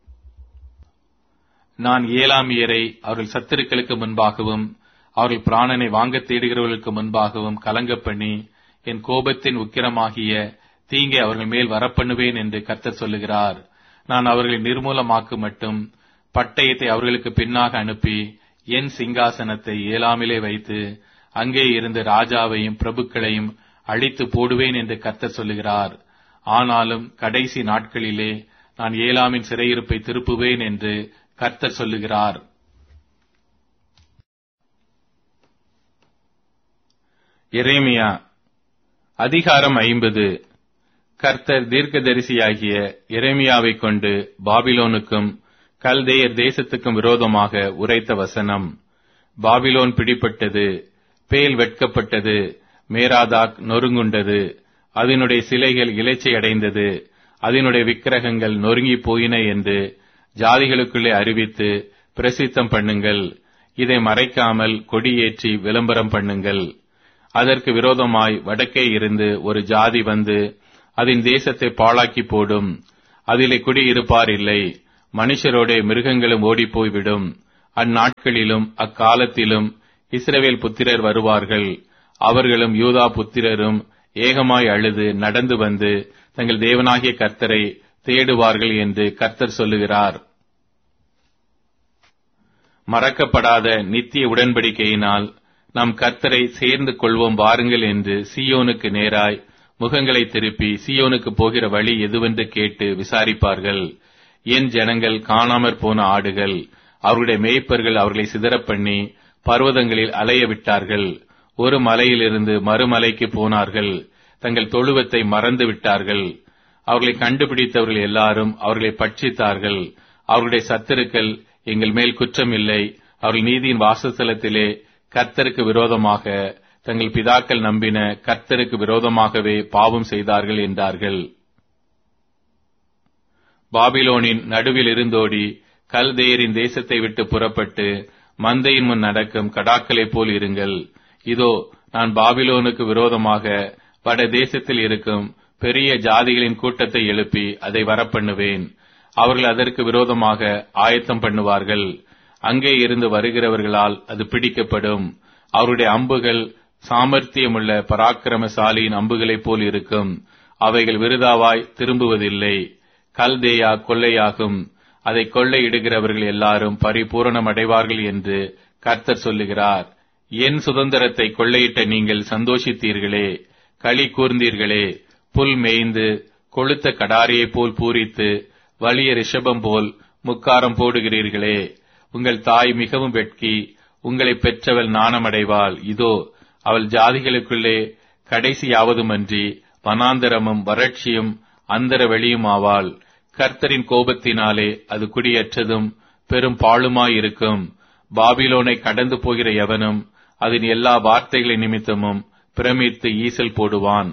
நான் ஏலாமியரை அவர்கள் சத்துருக்களுக்கு முன்பாகவும் அவர்கள் பிராணனை வாங்க தேடுகிறவர்களுக்கு முன்பாகவும் கலங்க பண்ணி என் கோபத்தின் உக்கிரமாகிய தீங்கை அவர்கள் மேல் வரப்பண்ணுவேன் என்று கர்த்தர் சொல்லுகிறார். நான் அவர்களை நிர்மூலமாக்கு மட்டும் பட்டயத்தை அவர்களுக்கு பின்னாக அனுப்பி என் சிங்காசனத்தை ஏலாமிலே வைத்து அங்கே இருந்து ராஜாவையும் பிரபுக்களையும் அழித்து போடுவேன் என்று கர்த்தர் சொல்லுகிறார். ஆனாலும் கடைசி நாட்களிலே நான் ஏலாமின் சிறையிருப்பை திருப்புவேன் என்று கர்த்தர் சொல்லுகிறார். எரேமியா அதிகாரம் 50. கர்த்தர் தீர்க்கதரிசியாகிய எரேமியாவைக் கொண்டு பாபிலோனுக்கும் கல்தேயர் தேசத்துக்கும் விரோதமாக உரைத்த வசனம். பாபிலோன் பிடிப்பட்டது, பேல் வெட்கப்பட்டது, மேராதாக் நொறுங்குண்டது, அதனுடைய சிலைகள் இலைச்சை அடைந்தது, அதனுடைய விக்கிரகங்கள் நொறுங்கி போயின என்று ஜாதிகளுக்குள்ளே அறிவித்து பிரசித்தம் பண்ணுங்கள். இதை மறைக்காமல் கொடியேற்றி விளம்பரம் பண்ணுங்கள். அதற்கு விரோதமாய் வடக்கே இருந்து ஒரு ஜாதி வந்து அதன் தேசத்தை பாழாக்கி போடும். அதிலே குடியிருப்பார் இல்லை. மனுஷரோடே மிருகங்களும் ஓடிப்போய்விடும். அந்நாட்களிலும் அக்காலத்திலும் இஸ்ரவேல் புத்திரர் வருவார்கள். அவர்களும் யூதா புத்திரரும் ஏகமாய் அழுது நடந்து வந்து தங்கள் தேவனாகிய கர்த்தரை தேடுவார்கள் என்று கர்த்தர் சொல்லுகிறார். மறக்கப்படாத நித்திய உடன்படிக்கையினால் நாம் கர்த்தரை சேர்ந்து கொள்வோம் வாருங்கள் என்று சீயோனுக்கு நேராய் முகங்களை திருப்பி சீயோனுக்கு போகிற வழி எதுவென்று கேட்டு விசாரிப்பார்கள். என் ஜனங்கள் காணாமற் போன ஆடுகள். அவருடைய மேய்ப்பர்கள் அவர்களை சிதறப் பண்ணி பர்வதங்களில் அலைய விட்டார்கள். ஒரு மலையிலிருந்து மறுமலைக்கு போனார்கள். தங்கள் தொழுவத்தை மறந்து விட்டார்கள். அவர்களை கண்டுபிடித்தவர்கள் எல்லாரும் அவர்களை பட்சித்தார்கள். அவர்களுடைய சத்துருக்கள் எங்கள் மேல் குற்றம் இல்லை. அவர்கள் நீதியின் வாசஸ்தலத்திலே கர்த்தருக்கு விரோதமாக தங்கள் பிதாக்கள் நம்பின கர்த்தருக்கு விரோதமாகவே பாவம் செய்தார்கள் என்றார்கள். பாபிலோனின் நடுவில் இருந்தோடி கல்தேயரின் தேசத்தை விட்டு புறப்பட்டு மந்தையின் முன் நடக்கும் கடாக்களைப் போல் இருங்கள். இதோ, நான் பாபிலோனுக்கு விரோதமாக வட தேசத்தில் இருக்கும் பெரிய ஜாதிகளின் கூட்டத்தை எழுப்பி அதை வரப்பண்ணுவேன். அவர்கள் அதற்கு விரோதமாக ஆயத்தம் பண்ணுவார்கள். அங்கே இருந்து வருகிறவர்களால் அது பிடிக்கப்படும். அவருடைய அம்புகள் சாமர்த்தியமுள்ள பராக்கிரமசாலியின் அம்புகளைப் போல் இருக்கும். அவைகள் விருதாவாய் திரும்புவதில்லை. கல்தேயா கொள்ளையாகும். அதை கொள்ளையிடுகிறவர்கள் எல்லாரும் பரிபூரணமடைவார்கள் என்று கர்த்தர் சொல்லுகிறார். என் சுதந்திரத்தை கொள்ளையிட்ட நீங்கள் சந்தோஷித்தீர்களே, களி கூர்ந்தீர்களே. புல் மேய்ந்து கொளுத்த கடாரியைப் போல் பூரித்து வலிய ரிஷபம் போல் முக்காரம் போடுகிறீர்களே. உங்கள் தாய் மிகவும் வெட்கி உங்களை பெற்றவள் நாணமடைவாள். இதோ, அவள் ஜாதிகளுக்குள்ளே கடைசியாவதுமன்றி வனாந்தரமும் வறட்சியும் அந்தர வெளியுமாவாள். கர்த்தரின் கோபத்தினாலே அது குடியற்றதும் பெரும் பாழுமாயிருக்கும். பாபிலோனை கடந்து போகிற எவனும் அதன் எல்லா வார்த்தைகளின் நிமித்தமும் பிரமித்து ஈசல் போடுவான்.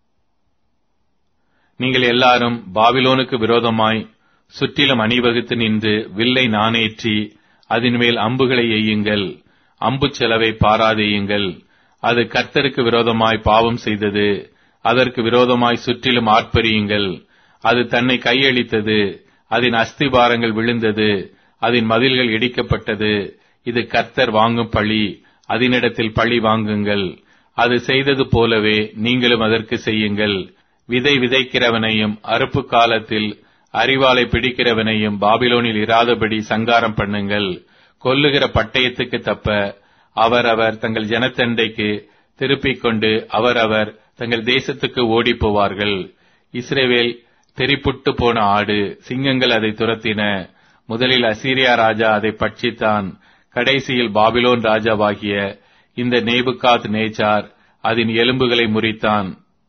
நீங்கள் எல்லாரும் பாபிலோனுக்கு விரோதமாய் சுற்றிலும் அணிவகுத்து நின்று வில்லை நாணேற்றி அதன் மேல் அம்புகளை எய்யுங்கள். அம்பு செலவை பாராதேயுங்கள். அது கர்த்தருக்கு விரோதமாய் பாவம் செய்தது. அதற்கு விரோதமாய் சுற்றிலும் ஆர்ப்பரியுங்கள். அது தன்னை கையளித்தது. அதன் அஸ்திபாரங்கள் விழுந்தது. அதன் மதில்கள் இடிக்கப்பட்டது. இது கர்த்தர் வாங்கும் பழி. அதனிடத்தில் பழி வாங்குங்கள். அது செய்தது போலவே நீங்களும் அதற்கு செய்யுங்கள். விதை விதைக்கிறவனையும் அறுப்பு காலத்தில் அரிவாளை பிடிக்கிறவனையும் பாபிலோனில் இராதபடி சங்காரம் பண்ணுங்கள். கொல்லுகிற பட்டயத்துக்கு தப்ப அவரவர் தங்கள் ஜனத்தண்டைக்கு திருப்பிக் கொண்டு அவரவர் தங்கள் தேசத்துக்கு ஓடி போவார்கள். இஸ்ரவேல் தெரிப்புட்டு போன ஆடு. சிங்கங்கள் அதை துரத்தின. முதலில் அசீரியா ராஜா அதை பட்சித்தான். கடைசியில் பாபிலோன் ராஜாவாகிய இந்த நேபுகாத் நேச்சார் அதன் எலும்புகளை முறித்தான்.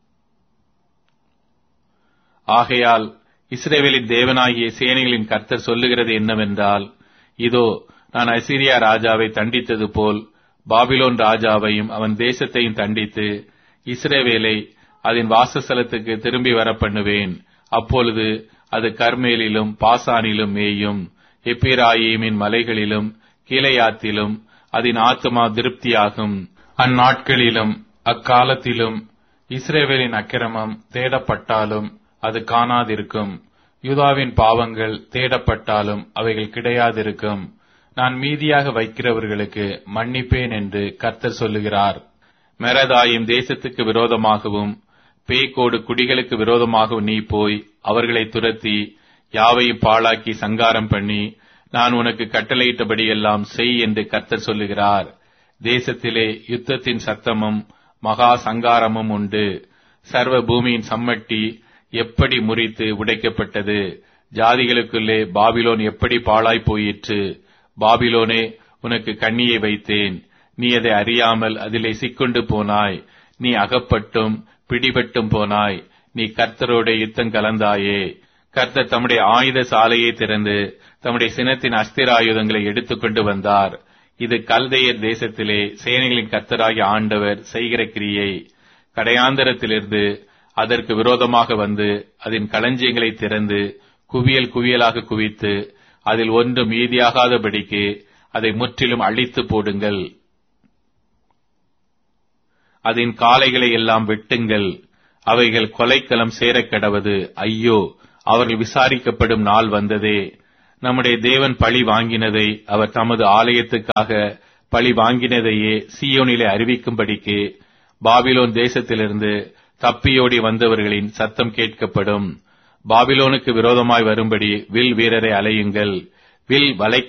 ஆகையால் இஸ்ரவேலின் தேவனாகிய சேனைகளின் கர்த்தர் சொல்லுகிறது என்னவென்றால், இதோ, நான் அசீரியா ராஜாவை தண்டித்தது போல் பாபிலோன் ராஜாவையும் அவன் தேசத்தையும் தண்டித்து இஸ்ரவேலை அதன் வாசஸ்தலத்துக்கு திரும்பி வர பண்ணுவேன். அப்பொழுது அது கர்மேலிலும் பாசானிலும் மேயும், எப்பிராயீமின் மலைகளிலும் கீலேயாத்திலும் அதன் ஆத்துமா திருப்தியாகும். அந்நாட்களிலும் அக்காலத்திலும் இஸ்ரவேலின் அக்கிரமம் தேடப்பட்டாலும் அது காணாதிருக்கும். யூதாவின் பாவங்கள் தேடப்பட்டாலும் அவைகள் கிடையாதிருக்கும். நான் மீதியாக வைக்கிறவர்களுக்கு மன்னிப்பேன் என்று கர்த்தர் சொல்லுகிறார். மெரதாயும் தேசத்துக்கு விரோதமாகவும் பேக்கோடு குடிகளுக்கு விரோதமாகவும் நீ போய் அவர்களை துரத்தி யாவையும் பாழாக்கி சங்காரம் பண்ணி நான் உனக்கு கட்டளையிட்டபடியெல்லாம் செய் என்று கர்த்தர் சொல்லுகிறார். தேசத்திலே யுத்தத்தின் சத்தமும் மகா சங்காரமும் உண்டு. சர்வ பூமியின் சம்மட்டி எப்படி முறித்து உடைக்கப்பட்டது. ஜாதிகளுக்குள்ளே பாபிலோன் எப்படி பாழாய் போயிற்று. பாபிலோனே, உனக்கு கண்ணியை வைத்தேன். நீ அதை அறியாமல் அதிலே சிக்கொண்டு போனாய். நீ அகப்பட்டும் பிடிபட்டும் போனாய். நீ கர்த்தரோட யுத்தம் கலந்தாயே. கர்த்தர் தம்முடைய ஆயுத சாலையை திறந்து தம்முடைய சினத்தின் அஸ்திர ஆயுதங்களை எடுத்துக்கொண்டு வந்தார். இது கல்தேயர் தேசத்திலே சேனைகளின் கர்த்தராகிய ஆண்டவர் செய்கிற கிரியை. கடையாந்தரத்திலிருந்து அதற்கு விரோதமாக வந்து அதன் களஞ்சியங்களை திறந்து குவியல் குவியலாக குவித்து அதில் ஒன்று மீதியாகாதபடிக்கு அதை முற்றிலும் அழித்து போடுங்கள். அதன் காளைகளை எல்லாம் வெட்டுங்கள், அவைகள் கொலைக்களம் சேரக் கடவது. ஐயோ, அவர்கள் விசாரிக்கப்படும் நாள் வந்ததே. நம்முடைய தேவன் பழி வாங்கினதை, அவர் தமது ஆலயத்துக்காக பழி வாங்கினதையே சீயோனிலே அறிவிக்கும்படிக்கு பாபிலோன் தேசத்திலிருந்து தப்பியோடி வந்தவர்களின் சத்தம் கேட்கப்படும். பாபிலோனுக்கு விரோதமாய் வரும்படி வில் வீரரை அலையுங்கள், வில் வளைக்க